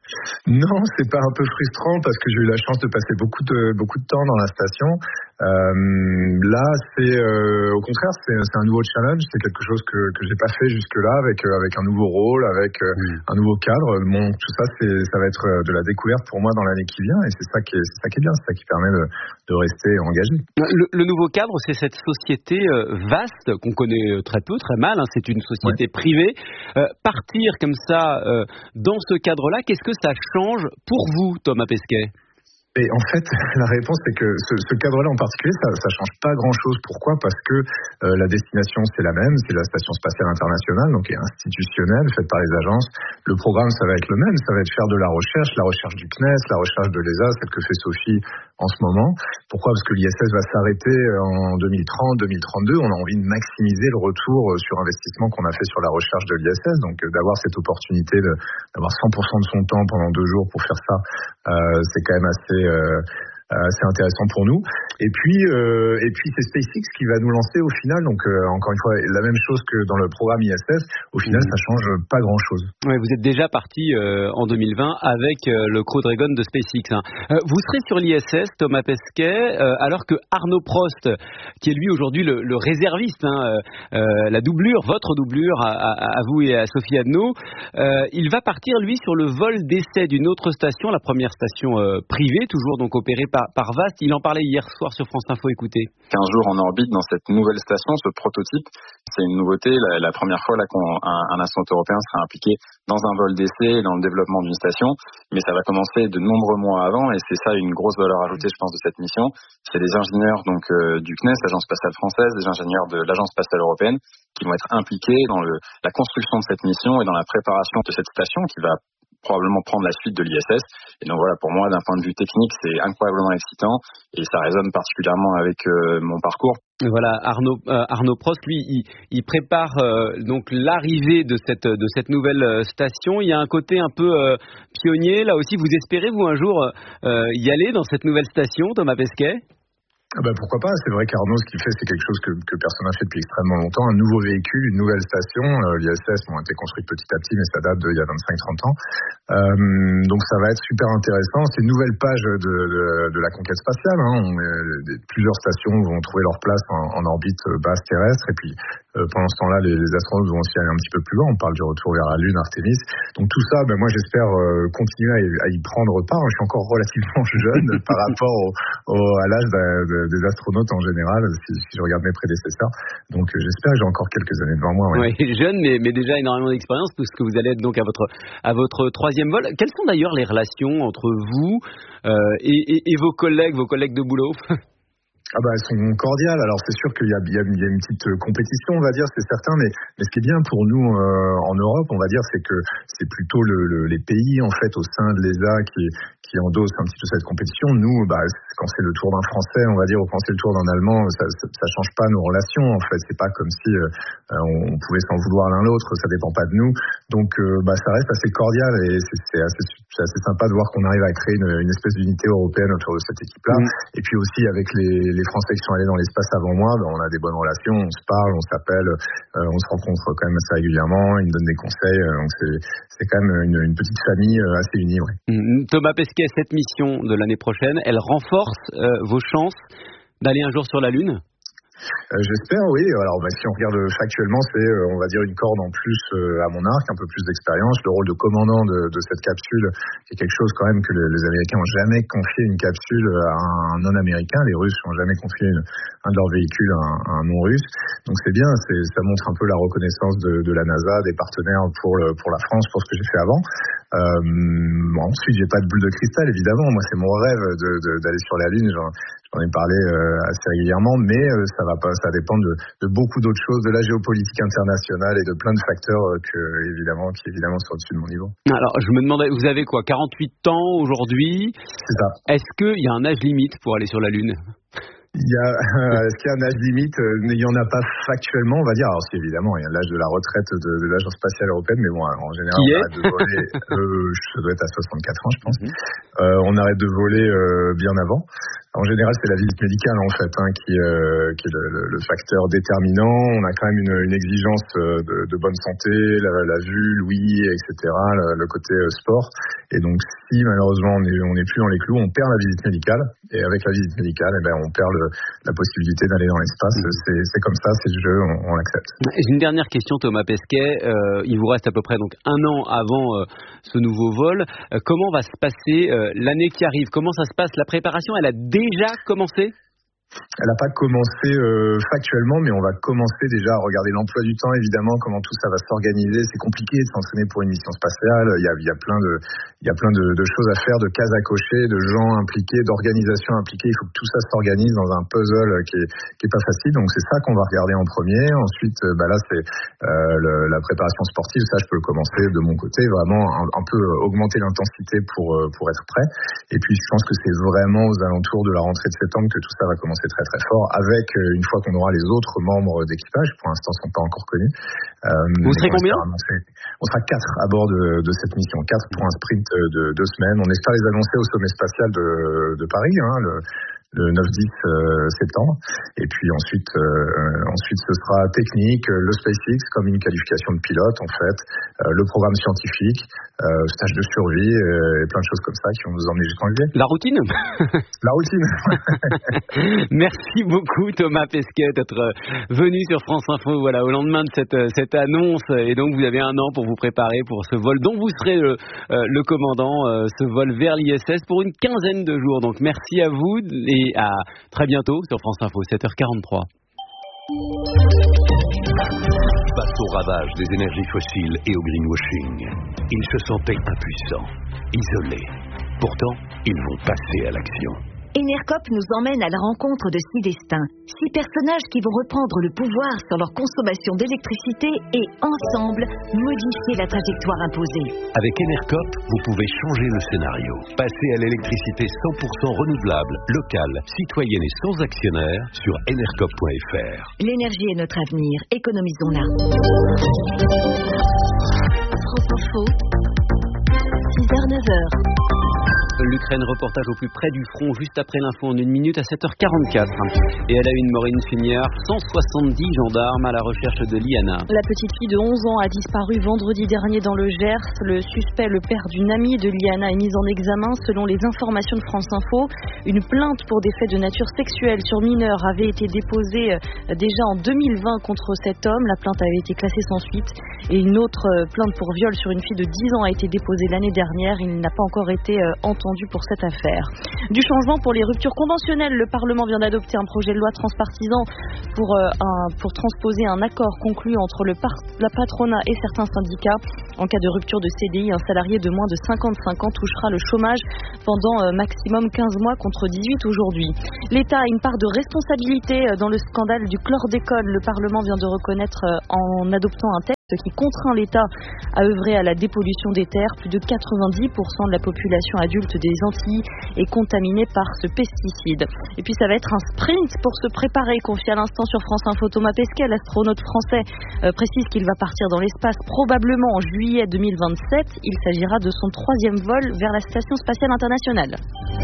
Non, c'est pas un peu frustrant parce que j'ai eu la chance de passer beaucoup de beaucoup de temps dans la station. Euh, là, c'est euh, au contraire, c'est, c'est un nouveau challenge. C'est quelque chose que que j'ai pas fait jusque-là, avec euh, avec un nouveau rôle, avec euh, mmh. un nouveau cadre. Bon, tout ça, c'est ça va être de la découverte pour moi dans l'année qui vient, et c'est ça qui est c'est ça qui est bien, c'est ça qui permet de de rester engagé. Le, le nouveau cadre, c'est cette société euh, vaste qu'on connaît très peu, très mal. Hein, c'est une société ouais. privée. Euh, partir comme ça euh, dans ce cadre-là, qu'est-ce que ça change pour vous, Thomas Pesquet ? Et en fait, la réponse c'est que ce, ce cadre-là en particulier, ça, ça change pas grand-chose. Pourquoi ? Parce que euh, la destination c'est la même, c'est la Station Spatiale Internationale, donc est institutionnelle, faite par les agences. Le programme, ça va être le même, ça va être faire de la recherche, la recherche du C N E S, la recherche de l'E S A, celle que fait Sophie en ce moment. Pourquoi ? Parce que l'I S S va s'arrêter en deux mille trente, deux mille trente-deux. On a envie de maximiser le retour sur investissement qu'on a fait sur la recherche de l'I S S, donc euh, d'avoir cette opportunité de, d'avoir cent pour cent de son temps pendant deux jours pour faire ça, euh, c'est quand même assez Euh, c'est intéressant pour nous. Et puis, euh, et puis c'est SpaceX qui va nous lancer au final. Donc, euh, encore une fois, la même chose que dans le programme I S S. Au final, mmh. ça change pas grand-chose. Ouais, vous êtes déjà parti euh, en deux mille vingt avec euh, le Crew Dragon de SpaceX. Hein. Euh, vous serez sur l'I S S, Thomas Pesquet, euh, alors que Arnaud Prost, qui est lui aujourd'hui le, le réserviste, hein, euh, la doublure, votre doublure à, à, à vous et à Sophie Adno, euh, il va partir lui sur le vol d'essai d'une autre station, la première station euh, privée, toujours donc opérée par par Vast. Il en parlait hier soir sur France Info, écoutez. quinze jours en orbite dans cette nouvelle station, ce prototype, c'est une nouveauté. La, la première fois là qu'un un astronaute européen sera impliqué dans un vol d'essai, dans le développement d'une station, mais ça va commencer de nombreux mois avant, et c'est ça une grosse valeur ajoutée, je pense, de cette mission. C'est des ingénieurs donc euh, du C N E S, l'Agence spatiale française, des ingénieurs de l'Agence spatiale européenne, qui vont être impliqués dans le, la construction de cette mission et dans la préparation de cette station qui va probablement prendre la suite de l'I S S. Et donc voilà, pour moi, d'un point de vue technique, c'est incroyablement excitant et ça résonne particulièrement avec euh, mon parcours. Voilà, Arnaud, euh, Arnaud Prost, lui, il, il prépare euh, donc l'arrivée de cette de cette nouvelle station. Il y a un côté un peu euh, pionnier là aussi. Vous espérez vous un jour euh, y aller dans cette nouvelle station, Thomas Pesquet ? Ah bah pourquoi pas, c'est vrai qu'Arnaud, ce qu'il fait, c'est quelque chose que, que personne n'a fait depuis extrêmement longtemps, un nouveau véhicule, une nouvelle station. Euh, L'I S S ont été construites petit à petit, mais ça date d'il y a vingt-cinq trente ans. Euh, donc ça va être super intéressant. C'est une nouvelle page de, de, de la conquête spatiale. Hein. On, euh, plusieurs stations vont trouver leur place en, en orbite basse terrestre, et puis euh, pendant ce temps-là, les, les astronautes vont aussi aller un petit peu plus loin. On parle du retour vers la Lune, Artemis. Donc tout ça, ben, moi j'espère euh, continuer à y, à y prendre part. Je suis encore relativement jeune par rapport au, au, à l'âge de, de, des astronautes en général, si, si je regarde mes prédécesseurs. Donc euh, j'espère que j'ai encore quelques années devant moi. Ouais. Oui, jeune, mais, mais déjà énormément d'expérience, puisque vous allez être donc à votre, à votre troisième vol. Quelles sont d'ailleurs les relations entre vous euh, et, et, et vos collègues, vos collègues de boulot? Ah bah elles sont cordiales. Alors c'est sûr qu'il y a, il y a, il y a une petite compétition, on va dire, c'est certain, mais, mais ce qui est bien pour nous euh, en Europe, on va dire, c'est que c'est plutôt le, le, les pays en fait au sein de l'E S A qui, qui endossent un petit peu cette compétition. Nous, bah, quand c'est le tour d'un Français, on va dire, ou quand c'est le tour d'un Allemand, ça, ça, ça change pas nos relations. En fait, c'est pas comme si euh, on pouvait s'en vouloir l'un l'autre. Ça dépend pas de nous. Donc, euh, bah, ça reste assez cordial et c'est, c'est, assez, c'est assez sympa de voir qu'on arrive à créer une, une espèce d'unité européenne autour de cette équipe-là. Mmh. Et puis aussi avec les les Français qui sont allés dans l'espace avant moi, ben on a des bonnes relations, on se parle, on s'appelle, euh, on se rencontre quand même assez régulièrement, ils me donnent des conseils, euh, donc c'est, c'est quand même une, une petite famille euh, assez unie. Ouais. Thomas Pesquet, cette mission de l'année prochaine, elle renforce euh, vos chances d'aller un jour sur la Lune ? Euh, j'espère, oui. Alors, bah, si on regarde factuellement, c'est, euh, on va dire, une corde en plus euh, à mon arc, un peu plus d'expérience. Le rôle de commandant de, de cette capsule, c'est quelque chose quand même que les, les Américains ont jamais confié une capsule à un non-américain. Les Russes n'ont jamais confié une, un de leurs véhicules à un, à un non-russe. Donc c'est bien, c'est, ça montre un peu la reconnaissance de, de la NASA, des partenaires pour, le, pour la France, pour ce que j'ai fait avant. Euh, bon, ensuite, j'ai pas de boule de cristal, évidemment. Moi, c'est mon rêve de, de, d'aller sur la Lune. Genre, J'en ai parlé euh, assez régulièrement, mais euh, ça va pas, ça dépend de, de beaucoup d'autres choses, de la géopolitique internationale et de plein de facteurs euh, que évidemment, qui évidemment sont au-dessus de mon niveau. Alors, je me demandais, vous avez quoi, quarante-huit ans aujourd'hui ? C'est ça. Est-ce qu'il y a un âge limite pour aller sur la Lune ? Il y a, euh, est-ce qu'il y a un âge limite ? Il n'y en a pas factuellement, on va dire. Alors, c'est évidemment, il y a l'âge de la retraite de, de l'Agence spatiale européenne, mais bon, en général, Qui on est arrête de voler. euh, ça doit être à soixante-quatre ans, je pense. Mm-hmm. Euh, on arrête de voler euh, bien avant. En général, c'est la visite médicale en fait hein, qui, euh, qui est le, le, le facteur déterminant. On a quand même une, une exigence de, de bonne santé, la, la vue, l'ouïe, et cetera. Le, le côté euh, sport. Et donc, si malheureusement on n'est on est plus dans les clous, on perd la visite médicale. Et avec la visite médicale, eh ben, on perd le, la possibilité d'aller dans l'espace. C'est, c'est comme ça, c'est le jeu, on, on l'accepte. J'ai une dernière question, Thomas Pesquet. Euh, il vous reste à peu près donc un an avant euh, ce nouveau vol. Euh, comment va se passer euh, l'année qui arrive ? Comment ça se passe ? La préparation, elle a déjà commencé ? Elle n'a pas commencé euh, factuellement, mais on va commencer déjà à regarder l'emploi du temps, évidemment, comment tout ça va s'organiser. C'est compliqué de s'entraîner pour une mission spatiale. Il y a, il y a plein de, il y a plein de, de choses à faire, de cases à cocher, de gens impliqués, d'organisations impliquées. Il faut que tout ça s'organise dans un puzzle qui est, qui est pas facile. Donc c'est ça qu'on va regarder en premier. Ensuite, bah là, c'est euh, le, la préparation sportive. Ça, je peux le commencer de mon côté, vraiment un, un peu augmenter l'intensité pour pour être prêt. Et puis, je pense que c'est vraiment aux alentours de la rentrée de septembre que tout ça va commencer. C'est très très fort, avec euh, une fois qu'on aura les autres membres d'équipage, pour l'instant ils ne sont pas encore connus. Euh, Vous serez combien ? On sera quatre à bord de, de cette mission, quatre pour un sprint de deux semaines. On espère les annoncer au sommet spatial de, de Paris, hein, le, le neuf dix euh, septembre. Et puis ensuite, euh, ensuite ce sera technique, le SpaceX comme une qualification de pilote en fait, euh, le programme scientifique, euh, stage de survie euh, et plein de choses comme ça qui vont nous emmener jusqu'en juillet. La routine. La routine. Merci beaucoup Thomas Pesquet d'être venu sur France Info. Voilà, au lendemain de cette cette annonce, et donc vous avez un an pour vous préparer pour ce vol dont vous serez le, euh, le commandant, euh, ce vol vers l'I S S pour une quinzaine de jours. Donc merci à vous et à très bientôt sur France Info, sept heures quarante-trois. Face au ravage des énergies fossiles et au greenwashing, ils se sentaient impuissants, isolés. Pourtant, ils vont passer à l'action. Enercop nous emmène à la rencontre de six destins, six personnages qui vont reprendre le pouvoir sur leur consommation d'électricité et, ensemble, modifier la trajectoire imposée. Avec Enercop, vous pouvez changer le scénario. Passer à l'électricité cent pour cent renouvelable, locale, citoyenne et sans actionnaire sur enercop point f r. L'énergie est notre avenir, économisons-la. France Info, six heures neuf heures. Luc Ukraine, reportage au plus près du front, juste après l'info en une minute à sept heures quarante-quatre. Et à la une, Maureen Funiard, cent soixante-dix gendarmes à la recherche de Liana. La petite fille de onze ans a disparu vendredi dernier dans le Gers. Le suspect, le père d'une amie de Liana, est mis en examen selon les informations de France Info. Une plainte pour des faits de nature sexuelle sur mineurs avait été déposée déjà en deux mille vingt contre cet homme. La plainte avait été classée sans suite. Et une autre plainte pour viol sur une fille de dix ans a été déposée l'année dernière. Il n'a pas encore été entendu pour cette affaire. Du changement pour les ruptures conventionnelles. Le Parlement vient d'adopter un projet de loi transpartisan pour, euh, un, pour transposer un accord conclu entre le par, la patronat et certains syndicats. En cas de rupture de C D I, un salarié de moins de cinquante-cinq ans touchera le chômage pendant euh, maximum quinze mois contre dix-huit aujourd'hui. L'État a une part de responsabilité dans le scandale du chlordécone. Le Parlement vient de reconnaître euh, en adoptant un texte qui contraint l'État à œuvrer à la dépollution des terres. Plus de quatre-vingt-dix pour cent de la population adulte des Antilles est contaminée par ce pesticide. Et puis ça va être un sprint pour se préparer, confié à l'instant sur France Info. Thomas Pesquet, l'astronaute français, euh, précise qu'il va partir dans l'espace probablement en juillet deux mille vingt-sept. Il s'agira de son troisième vol vers la Station spatiale internationale.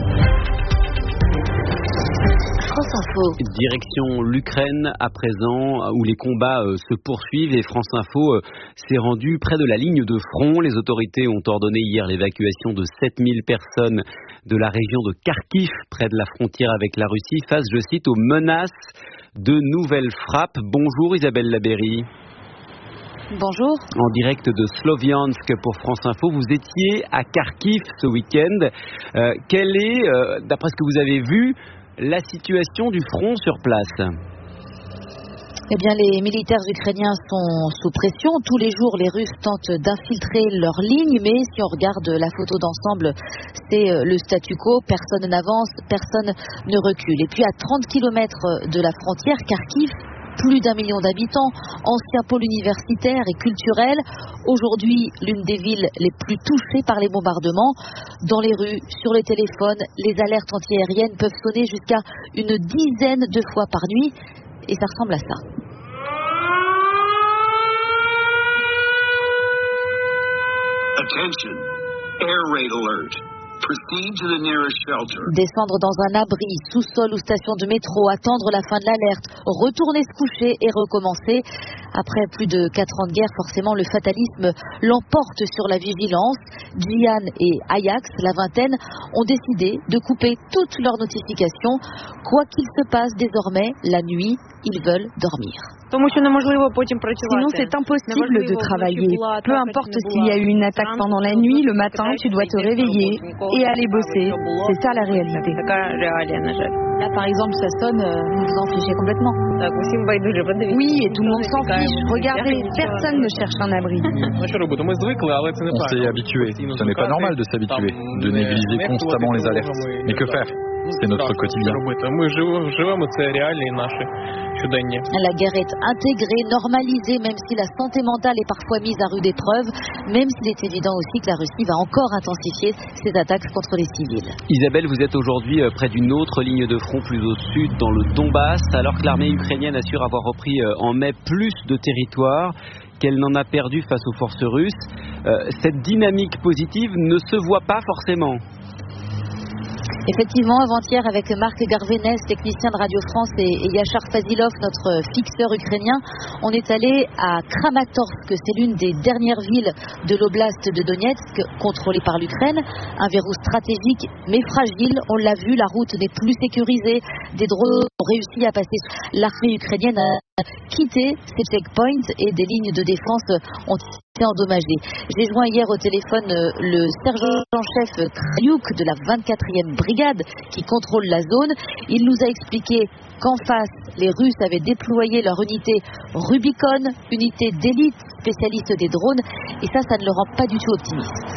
France Info. Direction l'Ukraine à présent, où les combats euh, se poursuivent et France Info euh, s'est rendu près de la ligne de front. Les autorités ont ordonné hier l'évacuation de sept mille personnes de la région de Kharkiv, près de la frontière avec la Russie, face, je cite, aux menaces de nouvelles frappes. Bonjour Isabelle Labéry. Bonjour. En direct de Sloviansk pour France Info, vous étiez à Kharkiv ce week-end. Euh, quelle est, euh, d'après ce que vous avez vu, la situation du front sur place? Eh bien, les militaires ukrainiens sont sous pression. Tous les jours, les Russes tentent d'infiltrer leurs lignes, mais si on regarde la photo d'ensemble, c'est le statu quo. Personne n'avance, personne ne recule. Et puis, à trente kilomètres de la frontière, Kharkiv, plus d'un million d'habitants, ancien pôle universitaire et culturel. Aujourd'hui, l'une des villes les plus touchées par les bombardements. Dans les rues, sur les téléphones, les alertes antiaériennes peuvent sonner jusqu'à une dizaine de fois par nuit. Et ça ressemble à ça. Attention, air raid alert. Descendre dans un abri, sous-sol ou station de métro, attendre la fin de l'alerte, retourner se coucher et recommencer. Après plus de quatre ans de guerre, forcément, le fatalisme l'emporte sur la vigilance. Gian et Ajax, la vingtaine, ont décidé de couper toutes leurs notifications. Quoi qu'il se passe désormais, la nuit, ils veulent dormir. Sinon, c'est impossible de travailler. Peu importe s'il y a eu une attaque pendant la nuit, le matin, tu dois te réveiller et aller bosser. C'est ça la réalité. Là, par exemple, ça sonne, vous vous en fichez complètement. Oui, et tout le monde s'en fiche. Regardez, personne ne cherche un abri. On s'est habitué. Ce n'est pas normal de s'habituer, de négliger constamment les alertes. Mais que faire ? C'est notre quotidien. La guerre est intégrée, normalisée, même si la santé mentale est parfois mise à rude épreuve, même s'il est évident aussi que la Russie va encore intensifier ses attaques contre les civils. Isabelle, vous êtes aujourd'hui près d'une autre ligne de front plus au sud, dans le Donbass, alors que l'armée ukrainienne assure avoir repris en mai plus de territoire qu'elle n'en a perdu face aux forces russes. Euh, cette dynamique positive ne se voit pas forcément. Effectivement, avant-hier, avec Marc Garvenès, technicien de Radio France, et, et Yachar Fazilov, notre fixeur ukrainien, on est allé à Kramatorsk. C'est l'une des dernières villes de l'oblast de Donetsk, contrôlée par l'Ukraine. Un verrou stratégique, mais fragile. On l'a vu, la route n'est plus sécurisée. Des drones ont réussi à passer. L'armée ukrainienne a quitté ces checkpoints et des lignes de défense ont été endommagées. J'ai joint hier au téléphone le sergent-chef Krayuk de la vingt-quatrième brigade qui contrôle la zone. Il nous a expliqué qu'en face, les Russes avaient déployé leur unité Rubicon, unité d'élite spécialiste des drones, et ça, ça ne le rend pas du tout optimiste.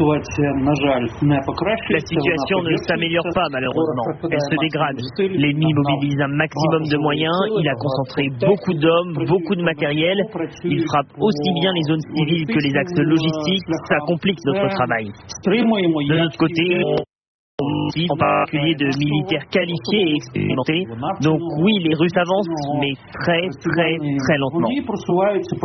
La situation ne s'améliore pas malheureusement, elle se dégrade. L'ennemi mobilise un maximum de moyens, il a concentré beaucoup d'hommes, beaucoup de matériel, il frappe aussi bien les zones civiles que les axes logistiques, ça complique notre travail. De notre côté, en particulier de militaires qualifiés et expérimentés. Donc oui, les Russes avancent, mais très, très, très lentement. En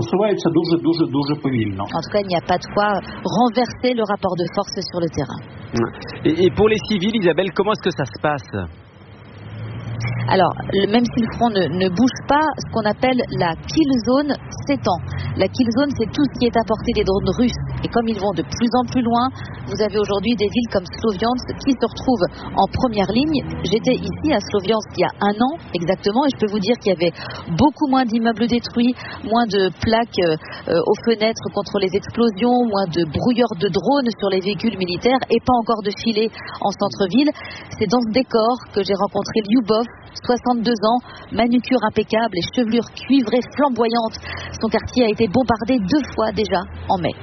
tout cas, il n'y a pas de quoi renverser le rapport de force sur le terrain. Et, et pour les civils, Isabelle, comment est-ce que ça se passe ? Alors, le, même si le front ne, ne bouge pas, ce qu'on appelle la kill zone s'étend. La kill zone, c'est tout ce qui est à portée des drones russes. Et comme ils vont de plus en plus loin, vous avez aujourd'hui des villes comme Sloviansk qui se retrouvent en première ligne. J'étais ici à Sloviansk il y a un an exactement, et je peux vous dire qu'il y avait beaucoup moins d'immeubles détruits, moins de plaques euh, aux fenêtres contre les explosions, moins de brouilleurs de drones sur les véhicules militaires et pas encore de filets en centre-ville. C'est dans ce décor que j'ai rencontré Lyubov, soixante-deux ans, manucure impeccable et chevelure cuivrée flamboyante. Son quartier a été bombardé deux fois déjà en mai.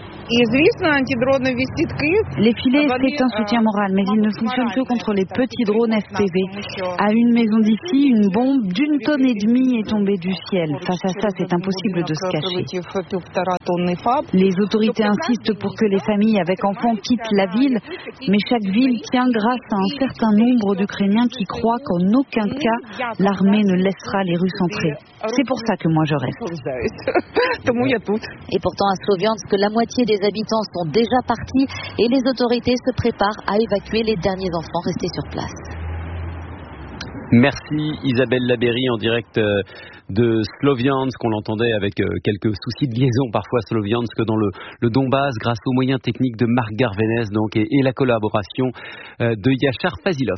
Les filets, c'est un soutien moral, mais ils ne fonctionnent que contre les petits drones F P V. À une maison d'ici, une bombe d'une tonne et demie est tombée du ciel. Face à ça, c'est impossible de se cacher. Les autorités insistent pour que les familles avec enfants quittent la ville, mais chaque ville tient grâce à un certain nombre d'Ukrainiens qui croient qu'en aucun cas, l'armée ne laissera les Russes entrer. C'est pour ça que moi je reste. Et pourtant, à Sloviansk, la moitié des habitants sont déjà partis et les autorités se préparent à évacuer les derniers enfants restés sur place. Merci Isabelle Labéry en direct de Sloviansk. On l'entendait avec quelques soucis de liaison parfois Sloviansk dans le, le Donbass grâce aux moyens techniques de Marc Garvenès donc, et, et la collaboration de Yachar Fazilov.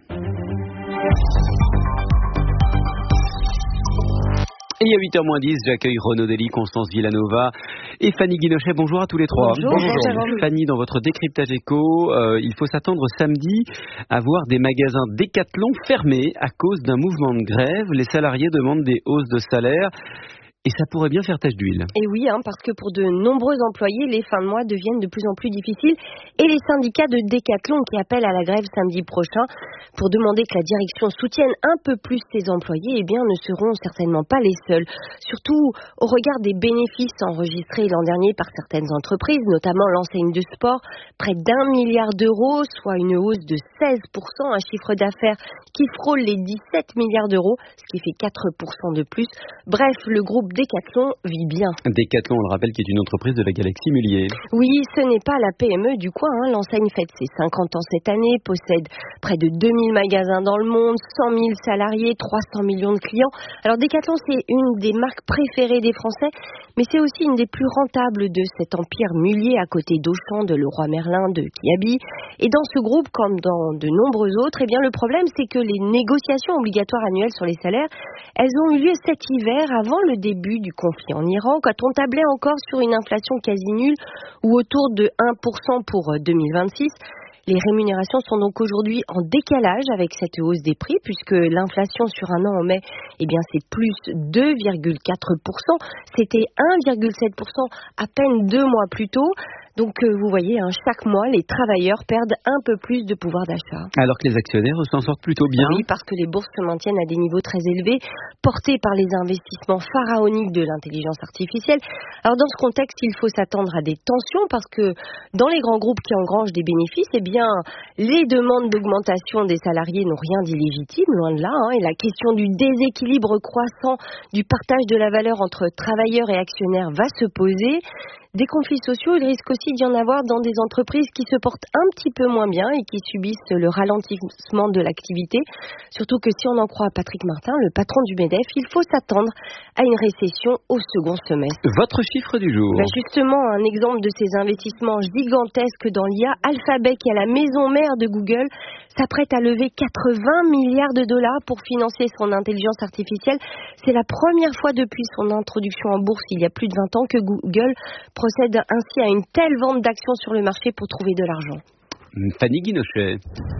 Et à huit heures moins dix, j'accueille Renaud Dely, Constance Villanova et Fanny Guinochet. Bonjour à tous les trois. Bonjour. Bonjour. Fanny, dans votre décryptage éco, euh, il faut s'attendre samedi à voir des magasins Decathlon fermés à cause d'un mouvement de grève. Les salariés demandent des hausses de salaire. Et ça pourrait bien faire tache d'huile. Et oui, hein, parce que pour de nombreux employés, les fins de mois deviennent de plus en plus difficiles. Et les syndicats de Decathlon qui appellent à la grève samedi prochain pour demander que la direction soutienne un peu plus ses employés, eh bien, ne seront certainement pas les seuls. Surtout au regard des bénéfices enregistrés l'an dernier par certaines entreprises, notamment l'enseigne de sport, près d'un milliard d'euros, soit une hausse de seize pour cent, un chiffre d'affaires qui frôle les dix-sept milliards d'euros, ce qui fait quatre pour cent de plus. Bref, le groupe Decathlon vit bien. Decathlon, on le rappelle, qui est une entreprise de la galaxie Mullier. Oui, ce n'est pas la P M E du coin. Hein. L'enseigne fête ses cinquante ans cette année, possède près de deux mille magasins dans le monde, cent mille salariés, trois cents millions de clients. Alors Decathlon, c'est une des marques préférées des Français, mais c'est aussi une des plus rentables de cet empire Mullier à côté d'Auchan, de Leroy Merlin, de Kiabi. Et dans ce groupe, comme dans de nombreux autres, eh bien le problème, c'est que les négociations obligatoires annuelles sur les salaires, elles ont eu lieu cet hiver avant le début du conflit en Iran, quand on tablait encore sur une inflation quasi nulle ou autour de un pour cent pour deux mille vingt-six. Les rémunérations sont donc aujourd'hui en décalage avec cette hausse des prix, puisque l'inflation sur un an en mai, eh bien c'est plus deux virgule quatre pour cent. C'était un virgule sept pour cent à peine deux mois plus tôt. Donc euh, vous voyez, hein, chaque mois, les travailleurs perdent un peu plus de pouvoir d'achat. Alors que les actionnaires s'en sortent plutôt bien. Oui, parce que les bourses se maintiennent à des niveaux très élevés, portés par les investissements pharaoniques de l'intelligence artificielle. Alors dans ce contexte, il faut s'attendre à des tensions, parce que dans les grands groupes qui engrangent des bénéfices, eh bien, les demandes d'augmentation des salariés n'ont rien d'illégitime, loin de là. Hein, et la question du déséquilibre croissant du partage de la valeur entre travailleurs et actionnaires va se poser. Des conflits sociaux, il risque aussi d'y en avoir dans des entreprises qui se portent un petit peu moins bien et qui subissent le ralentissement de l'activité. Surtout que si on en croit Patrick Martin, le patron du MEDEF, il faut s'attendre à une récession au second semestre. Votre chiffre du jour. Ben justement, un exemple de ces investissements gigantesques dans l'I A, Alphabet, qui est la maison mère de Google, s'apprête à lever quatre-vingts milliards de dollars pour financer son intelligence artificielle. C'est la première fois depuis son introduction en bourse il y a plus de vingt ans que Google procède ainsi à une telle vente d'actions sur le marché pour trouver de l'argent. Fanny Guinochet.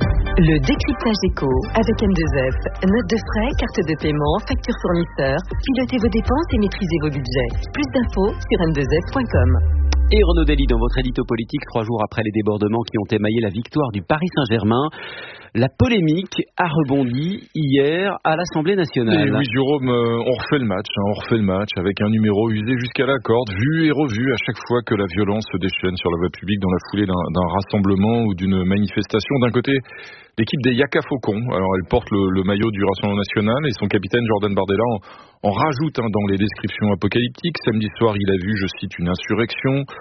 Le décryptage éco avec M deux F. Note de frais, carte de paiement, facture fournisseur. Pilotez vos dépenses et maîtrisez vos budgets. Plus d'infos sur m deux f point com. Et Renaud Dely, dans votre édito politique, trois jours après les débordements qui ont émaillé la victoire du Paris Saint-Germain, la polémique a rebondi hier à l'Assemblée nationale. Et oui, Jérôme, euh, on refait le match, hein, on refait le match avec un numéro usé jusqu'à la corde, vu et revu à chaque fois que la violence se déchaîne sur la voie publique dans la foulée d'un, d'un rassemblement ou d'une manifestation. D'un côté, l'équipe des Yaka Faucons, alors elle porte le, le maillot du Rassemblement national et son capitaine Jordan Bardella en, en rajoute hein, dans les descriptions apocalyptiques. Samedi soir, il a vu, je cite, une insurrection.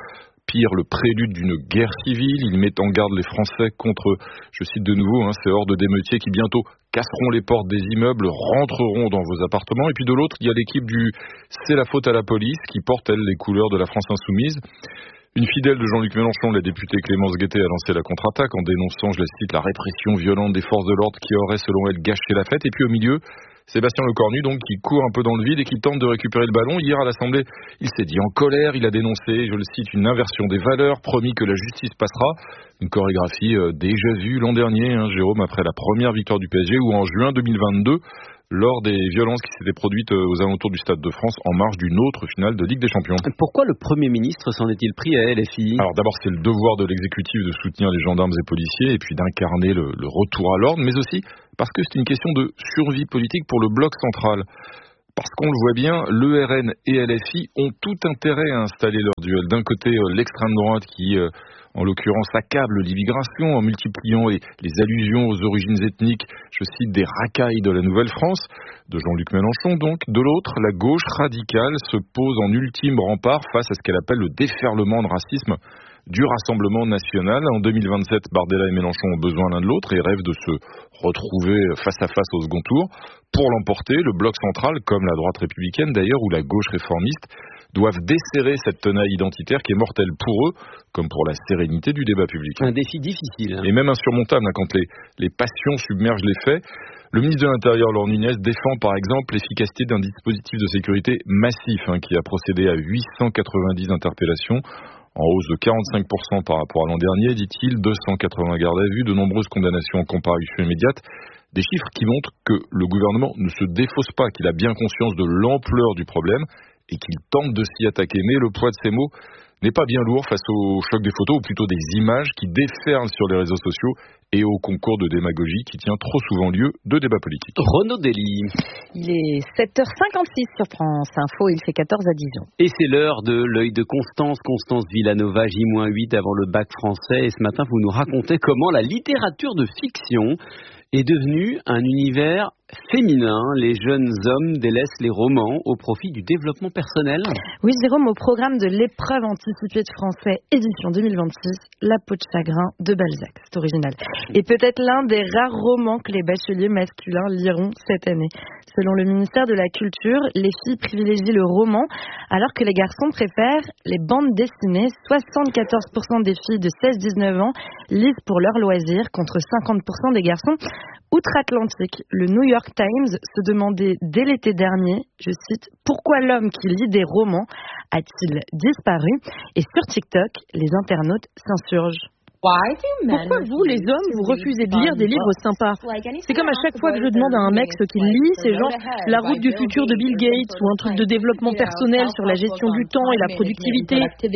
pire, le prélude d'une guerre civile. Il met en garde les Français contre, je cite de nouveau, hein, ces hordes d'émeutiers qui bientôt casseront les portes des immeubles, rentreront dans vos appartements. Et puis de l'autre, il y a l'équipe du « c'est la faute à la police » qui porte, elle, les couleurs de la France insoumise. Une fidèle de Jean-Luc Mélenchon, la députée Clémence Guettet, a lancé la contre-attaque en dénonçant, je la cite, la répression violente des forces de l'ordre qui aurait, selon elle, gâché la fête. Et puis au milieu, Sébastien Lecornu, donc, qui court un peu dans le vide et qui tente de récupérer le ballon. Hier à l'Assemblée, il s'est dit en colère, il a dénoncé, je le cite, une inversion des valeurs, promis que la justice passera. Une chorégraphie euh, déjà vue l'an dernier, hein, Jérôme, après la première victoire du P S G, ou en juin deux mille vingt-deux, lors des violences qui s'étaient produites aux alentours du Stade de France en marge d'une autre finale de Ligue des Champions. Pourquoi le Premier ministre s'en est-il pris à L F I ? Alors d'abord, c'est le devoir de l'exécutif de soutenir les gendarmes et policiers et puis d'incarner le, le retour à l'ordre, mais aussi parce que c'est une question de survie politique pour le bloc central. Parce qu'on le voit bien, l'E R N et L F I ont tout intérêt à installer leur duel. D'un côté, l'extrême droite qui... Euh, en l'occurrence, accable l'immigration en multipliant les, les allusions aux origines ethniques, je cite, des racailles de la Nouvelle-France, de Jean-Luc Mélenchon donc. De l'autre, la gauche radicale se pose en ultime rempart face à ce qu'elle appelle le déferlement de racisme du Rassemblement national. En deux mille vingt-sept, Bardella et Mélenchon ont besoin l'un de l'autre et rêvent de se retrouver face à face au second tour. Pour l'emporter, le bloc central, comme la droite républicaine d'ailleurs, ou la gauche réformiste, doivent desserrer cette tenaille identitaire qui est mortelle pour eux, comme pour la sérénité du débat public. Un défi difficile. Hein. Et même insurmontable, hein, quand les, les passions submergent les faits. Le ministre de l'Intérieur, Laure Nunez, défend par exemple l'efficacité d'un dispositif de sécurité massif, hein, qui a procédé à huit cent quatre-vingt-dix interpellations, en hausse de quarante-cinq pour cent par rapport à l'an dernier, dit-il, deux cent quatre-vingts gardes à vue, de nombreuses condamnations en comparution immédiate. Des chiffres qui montrent que le gouvernement ne se défausse pas, qu'il a bien conscience de l'ampleur du problème et qu'il tente de s'y attaquer. Mais le poids de ces mots n'est pas bien lourd face au choc des photos, ou plutôt des images qui déferlent sur les réseaux sociaux et au concours de démagogie qui tient trop souvent lieu de débats politiques. Renaud Dely. Il est sept heures cinquante-six sur France Info, il fait quatorze à Dijon. Et c'est l'heure de l'œil de Constance, Constance Villanova, J huit avant le bac français. Et ce matin, vous nous racontez comment la littérature de fiction est devenue un univers féminin. Les jeunes hommes délaissent les romans au profit du développement personnel. Oui, Jérôme, au programme de l'épreuve anticipée de français édition deux mille vingt-six, La peau de chagrin de Balzac. C'est original. Et peut-être l'un des rares romans que les bacheliers masculins liront cette année. Selon le ministère de la Culture, les filles privilégient le roman alors que les garçons préfèrent les bandes dessinées. soixante-quatorze pour cent des filles de seize à dix-neuf ans lisent pour leur loisir contre cinquante pour cent des garçons. Outre-Atlantique, le New York Times se demandait dès l'été dernier, je cite, « Pourquoi l'homme qui lit des romans a-t-il disparu ?» Et sur TikTok, les internautes s'insurgent. Pourquoi vous, les hommes, vous refusez de lire des livres sympas? C'est comme à chaque fois que je demande à un mec ce qu'il lit, c'est genre La route du futur de Bill Gates ou un truc de développement personnel sur la gestion du temps et la productivité.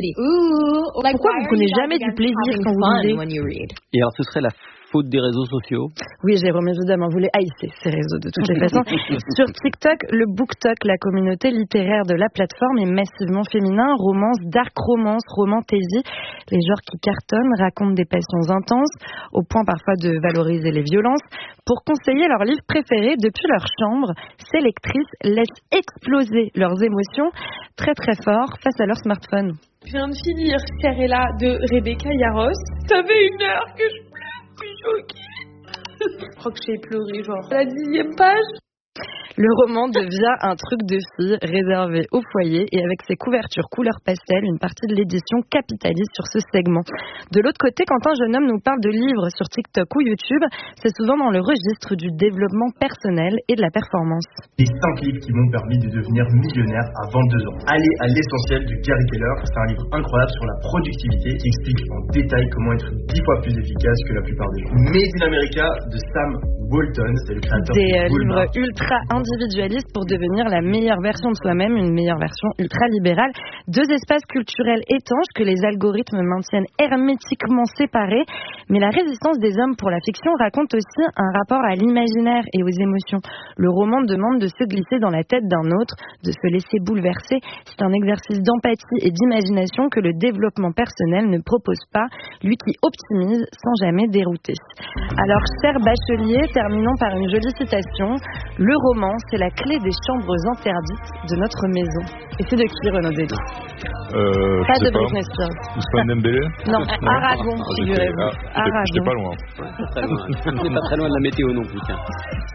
Pourquoi vous prenez jamais du plaisir quand vous lisez? Et alors ce serait la faute des réseaux sociaux? Oui, Jérôme, évidemment, vous les haïssez, ces réseaux, de toutes les façons. Sur TikTok, le BookTok, la communauté littéraire de la plateforme, est massivement féminin. Romance, dark romance, romantasy, les genres qui cartonnent, racontent des passions intenses, au point parfois de valoriser les violences. Pour conseiller leurs livres préférés, depuis leur chambre, ces lectrices laissent exploser leurs émotions très très fort face à leur smartphone. Je viens de finir Carella de Rebecca Yarros. Ça fait une heure que je pleure. Je suis choquée. Je crois que j'ai pleuré, genre, à la dixième page. Le roman devient un truc de fille réservé au foyer et avec ses couvertures couleur pastel, une partie de l'édition capitalise sur ce segment. De l'autre côté, quand un jeune homme nous parle de livres sur TikTok ou YouTube, c'est souvent dans le registre du développement personnel et de la performance. Les cinq livres qui m'ont permis de devenir millionnaire à vingt-deux ans. Allez à l'essentiel de Gary Keller, c'est un livre incroyable sur la productivité qui explique en détail comment être dix fois plus efficace que la plupart des gens. Made in America de Sam Walton, c'est le créateur des de livres ultra individualiste pour devenir la meilleure version de soi-même, une meilleure version ultra-libérale. Deux espaces culturels étanches que les algorithmes maintiennent hermétiquement séparés. Mais la résistance des hommes pour la fiction raconte aussi un rapport à l'imaginaire et aux émotions. Le roman demande de se glisser dans la tête d'un autre, de se laisser bouleverser. C'est un exercice d'empathie et d'imagination que le développement personnel ne propose pas, lui qui optimise sans jamais dérouter. Alors, cher bachelier, terminons par une jolie citation. Le roman c'est la clé des chambres interdites de notre maison. Et c'est de qui, Renaud Dédé? euh, Pas de pas. Britney Spears. Ousmane Dembélé? Non, Aragon, Ah, figurez-vous. j'étais, ah, j'étais- j'étais pas loin. Pas très loin. On n'est pas très loin de la météo non plus. Tiens.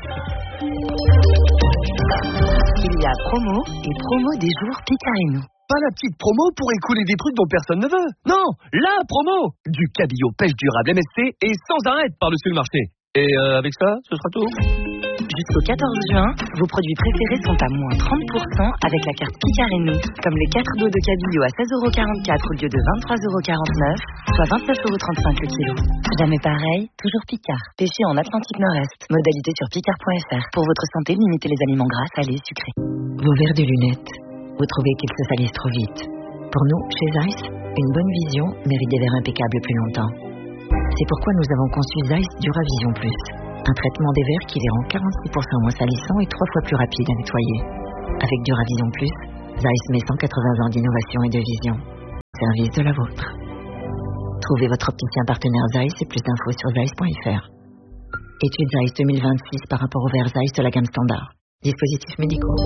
Il y a promo et promo des jours Picarino. Pas la petite promo pour écouler des trucs dont personne ne veut. Non, la promo du cabillaud pêche durable M S C et sans arrêt par-dessus le marché. Et euh, avec ça, ce sera tout. Jusqu'au quatorze juin, vos produits préférés sont à moins trente pour cent avec la carte Picarino, comme les quatre dos de cabillaud à seize euros quarante-quatre au lieu de vingt-trois euros quarante-neuf, soit vingt-neuf euros trente-cinq le kilo. Jamais pareil, toujours Picard. Pêché en Atlantique Nord-Est. Modalité sur picard point f r. Pour votre santé, limitez les aliments gras, salés, sucrés. Vos verres de lunettes. Vous trouvez qu'ils se salissent trop vite. Pour nous, chez Zeiss, une bonne vision mérite des verres impeccables plus longtemps. C'est pourquoi nous avons conçu Zeiss Duravision Plus. Un traitement des verres qui les rend quarante-six pour cent moins salissants et trois fois plus rapides à nettoyer. Avec Duravision Plus, Zeiss met cent quatre-vingts ans d'innovation et de vision. Service de la vôtre. Trouvez votre opticien partenaire Zeiss et plus d'infos sur zeiss point f r. Étude Zeiss deux mille vingt-six par rapport aux verres Zeiss de la gamme standard. Dispositifs médicaux.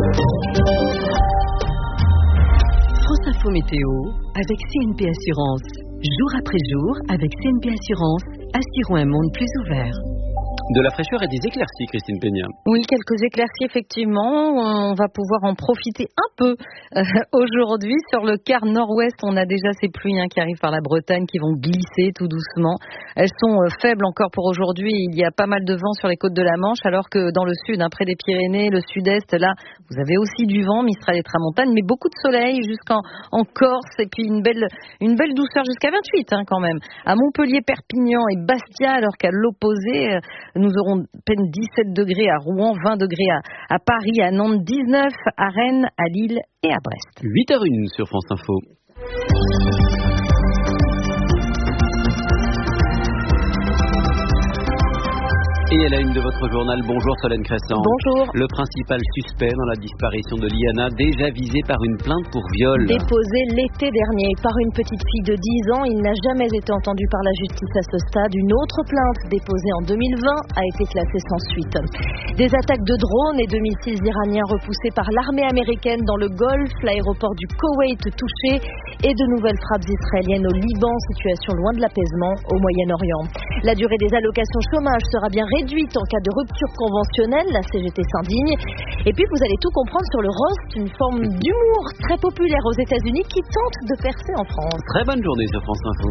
France Info Météo avec C N P Assurance. Jour après jour, avec C N P Assurance, assurons un monde plus ouvert. De la fraîcheur et des éclaircies, Christine Peña. Oui, quelques éclaircies, effectivement. On va pouvoir en profiter un peu euh, aujourd'hui. Sur le quart nord-ouest, on a déjà ces pluies hein, qui arrivent par la Bretagne, qui vont glisser tout doucement. Elles sont euh, faibles encore pour aujourd'hui. Il y a pas mal de vent sur les côtes de la Manche, alors que dans le sud, hein, près des Pyrénées, le sud-est, là, vous avez aussi du vent, Mistral et Tramontane, mais beaucoup de soleil jusqu'en en Corse, et puis une belle, une belle douceur jusqu'à vingt-huit hein, quand même. À Montpellier, Perpignan et Bastia, alors qu'à l'opposé, euh, nous aurons à peine dix-sept degrés à Rouen, vingt degrés à, à Paris, à Nantes, dix-neuf à Rennes, à Lille et à Brest. huit heures zéro un sur France Info. Et à la une de votre journal, bonjour Solène Crescent. Bonjour. Le principal suspect dans la disparition de Liana, déjà visé par une plainte pour viol. Déposé l'été dernier par une petite fille de dix ans, il n'a jamais été entendu par la justice à ce stade. Une autre plainte déposée en deux mille vingt a été classée sans suite. Des attaques de drones et de missiles iraniens repoussés par l'armée américaine dans le Golfe, l'aéroport du Koweït touché et de nouvelles frappes israéliennes au Liban, situation loin de l'apaisement au Moyen-Orient. La durée des allocations chômage sera bien réduite en cas de rupture conventionnelle, la C G T s'indigne. Et puis vous allez tout comprendre sur le roast, une forme d'humour très populaire aux États-Unis qui tente de percer en France. Très bonne journée sur France Info.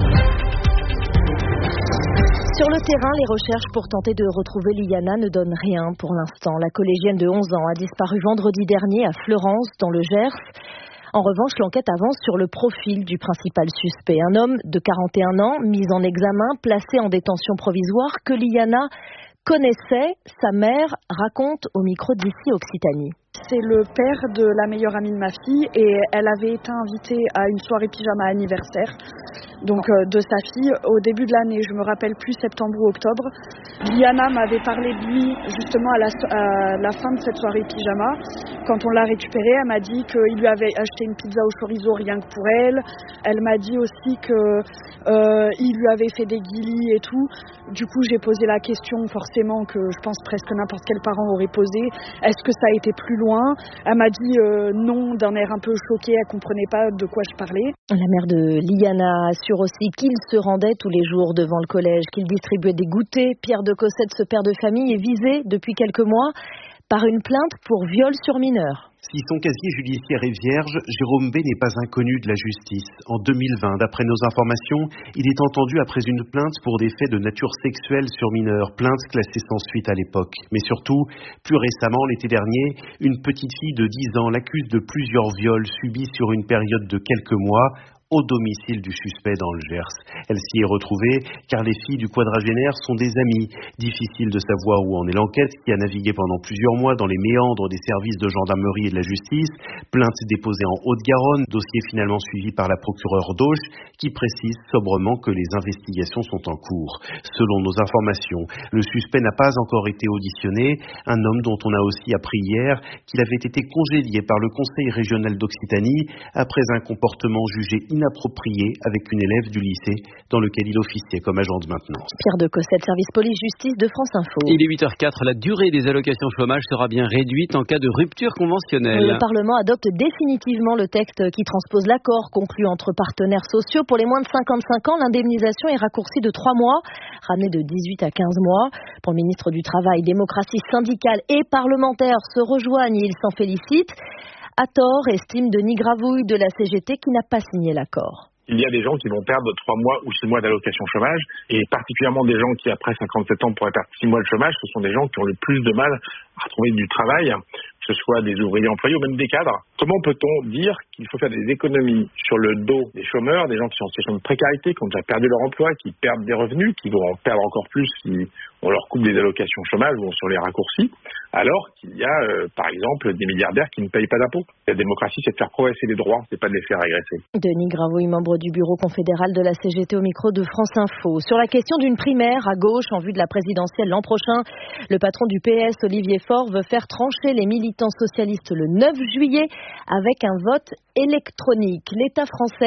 Sur le terrain, les recherches pour tenter de retrouver Liana ne donnent rien pour l'instant. La collégienne de onze ans a disparu vendredi dernier à Fleurance, dans le Gers. En revanche, l'enquête avance sur le profil du principal suspect. Un homme de quarante et un ans, mis en examen, placé en détention provisoire, que Liana connaissait. Sa mère raconte au micro d'ici Occitanie. C'est le père de la meilleure amie de ma fille et elle avait été invitée à une soirée pyjama anniversaire donc euh, de sa fille au début de l'année, je me rappelle plus septembre ou octobre. Liana m'avait parlé de lui justement à la, à la fin de cette soirée pyjama. Quand on l'a récupéré, elle m'a dit qu'il lui avait acheté une pizza au chorizo rien que pour elle. Elle m'a dit aussi que euh, il lui avait fait des guilis et tout. Du coup, j'ai posé la question forcément que je pense presque n'importe quel parent aurait posé. Est-ce que ça a été plus loin? Elle m'a dit euh, non d'un air un peu choqué, elle comprenait pas de quoi je parlais. La mère de Liana assure aussi qu'il se rendait tous les jours devant le collège, qu'il distribuait des goûters. Pierre de Cossette, ce père de famille, est visé depuis quelques mois par une plainte pour viol sur mineur. Si son casier judiciaire est vierge, Jérôme B n'est pas inconnu de la justice. En deux mille vingt, d'après nos informations, il est entendu après une plainte pour des faits de nature sexuelle sur mineurs, plainte classée sans suite à l'époque. Mais surtout, plus récemment, l'été dernier, une petite fille de dix ans l'accuse de plusieurs viols subis sur une période de quelques mois au domicile du suspect dans le Gers. Elle s'y est retrouvée car les filles du quadragénaire sont des amies. Difficile de savoir où en est l'enquête qui a navigué pendant plusieurs mois dans les méandres des services de gendarmerie et de la justice. Plainte déposée en Haute-Garonne, dossier finalement suivi par la procureure d'Auch qui précise sobrement que les investigations sont en cours. Selon nos informations, le suspect n'a pas encore été auditionné, un homme dont on a aussi appris hier qu'il avait été congédié par le Conseil régional d'Occitanie après un comportement jugé inapproprié inappropriée avec une élève du lycée dans lequel il officiait comme agent de maintenance. Pierre de Cossette, service police-justice de France Info. Il est huit heures zéro quatre, la durée des allocations chômage sera bien réduite en cas de rupture conventionnelle. Le Parlement adopte définitivement le texte qui transpose l'accord conclu entre partenaires sociaux. Pour les moins de cinquante-cinq ans, l'indemnisation est raccourcie de trois mois, ramenée de dix-huit à quinze mois. Pour le ministre du Travail, démocratie syndicale et parlementaire se rejoignent et il s'en félicite. À tort, estime Denis Gravouille de la C G T qui n'a pas signé l'accord. Il y a des gens qui vont perdre trois mois ou six mois d'allocation chômage, et particulièrement des gens qui, après cinquante-sept ans, pourraient perdre six mois de chômage. Ce sont des gens qui ont le plus de mal à retrouver du travail, que ce soit des ouvriers employés ou même des cadres. Comment peut-on dire qu'il faut faire des économies sur le dos des chômeurs, des gens qui sont en situation de précarité, qui ont déjà perdu leur emploi, qui perdent des revenus, qui vont en perdre encore plus si on leur coupe des allocations chômage ou sur les raccourcis, alors qu'il y a, euh, par exemple, des milliardaires qui ne payent pas d'impôts. La démocratie, c'est de faire progresser les droits, c'est pas de les faire régresser. Denis Gravouille, membre du bureau confédéral de la C G T au micro de France Info. Sur la question d'une primaire à gauche en vue de la présidentielle l'an prochain, le patron du P S, Olivier Faure, veut faire trancher les militants socialistes le neuf juillet avec un vote électronique. L'État français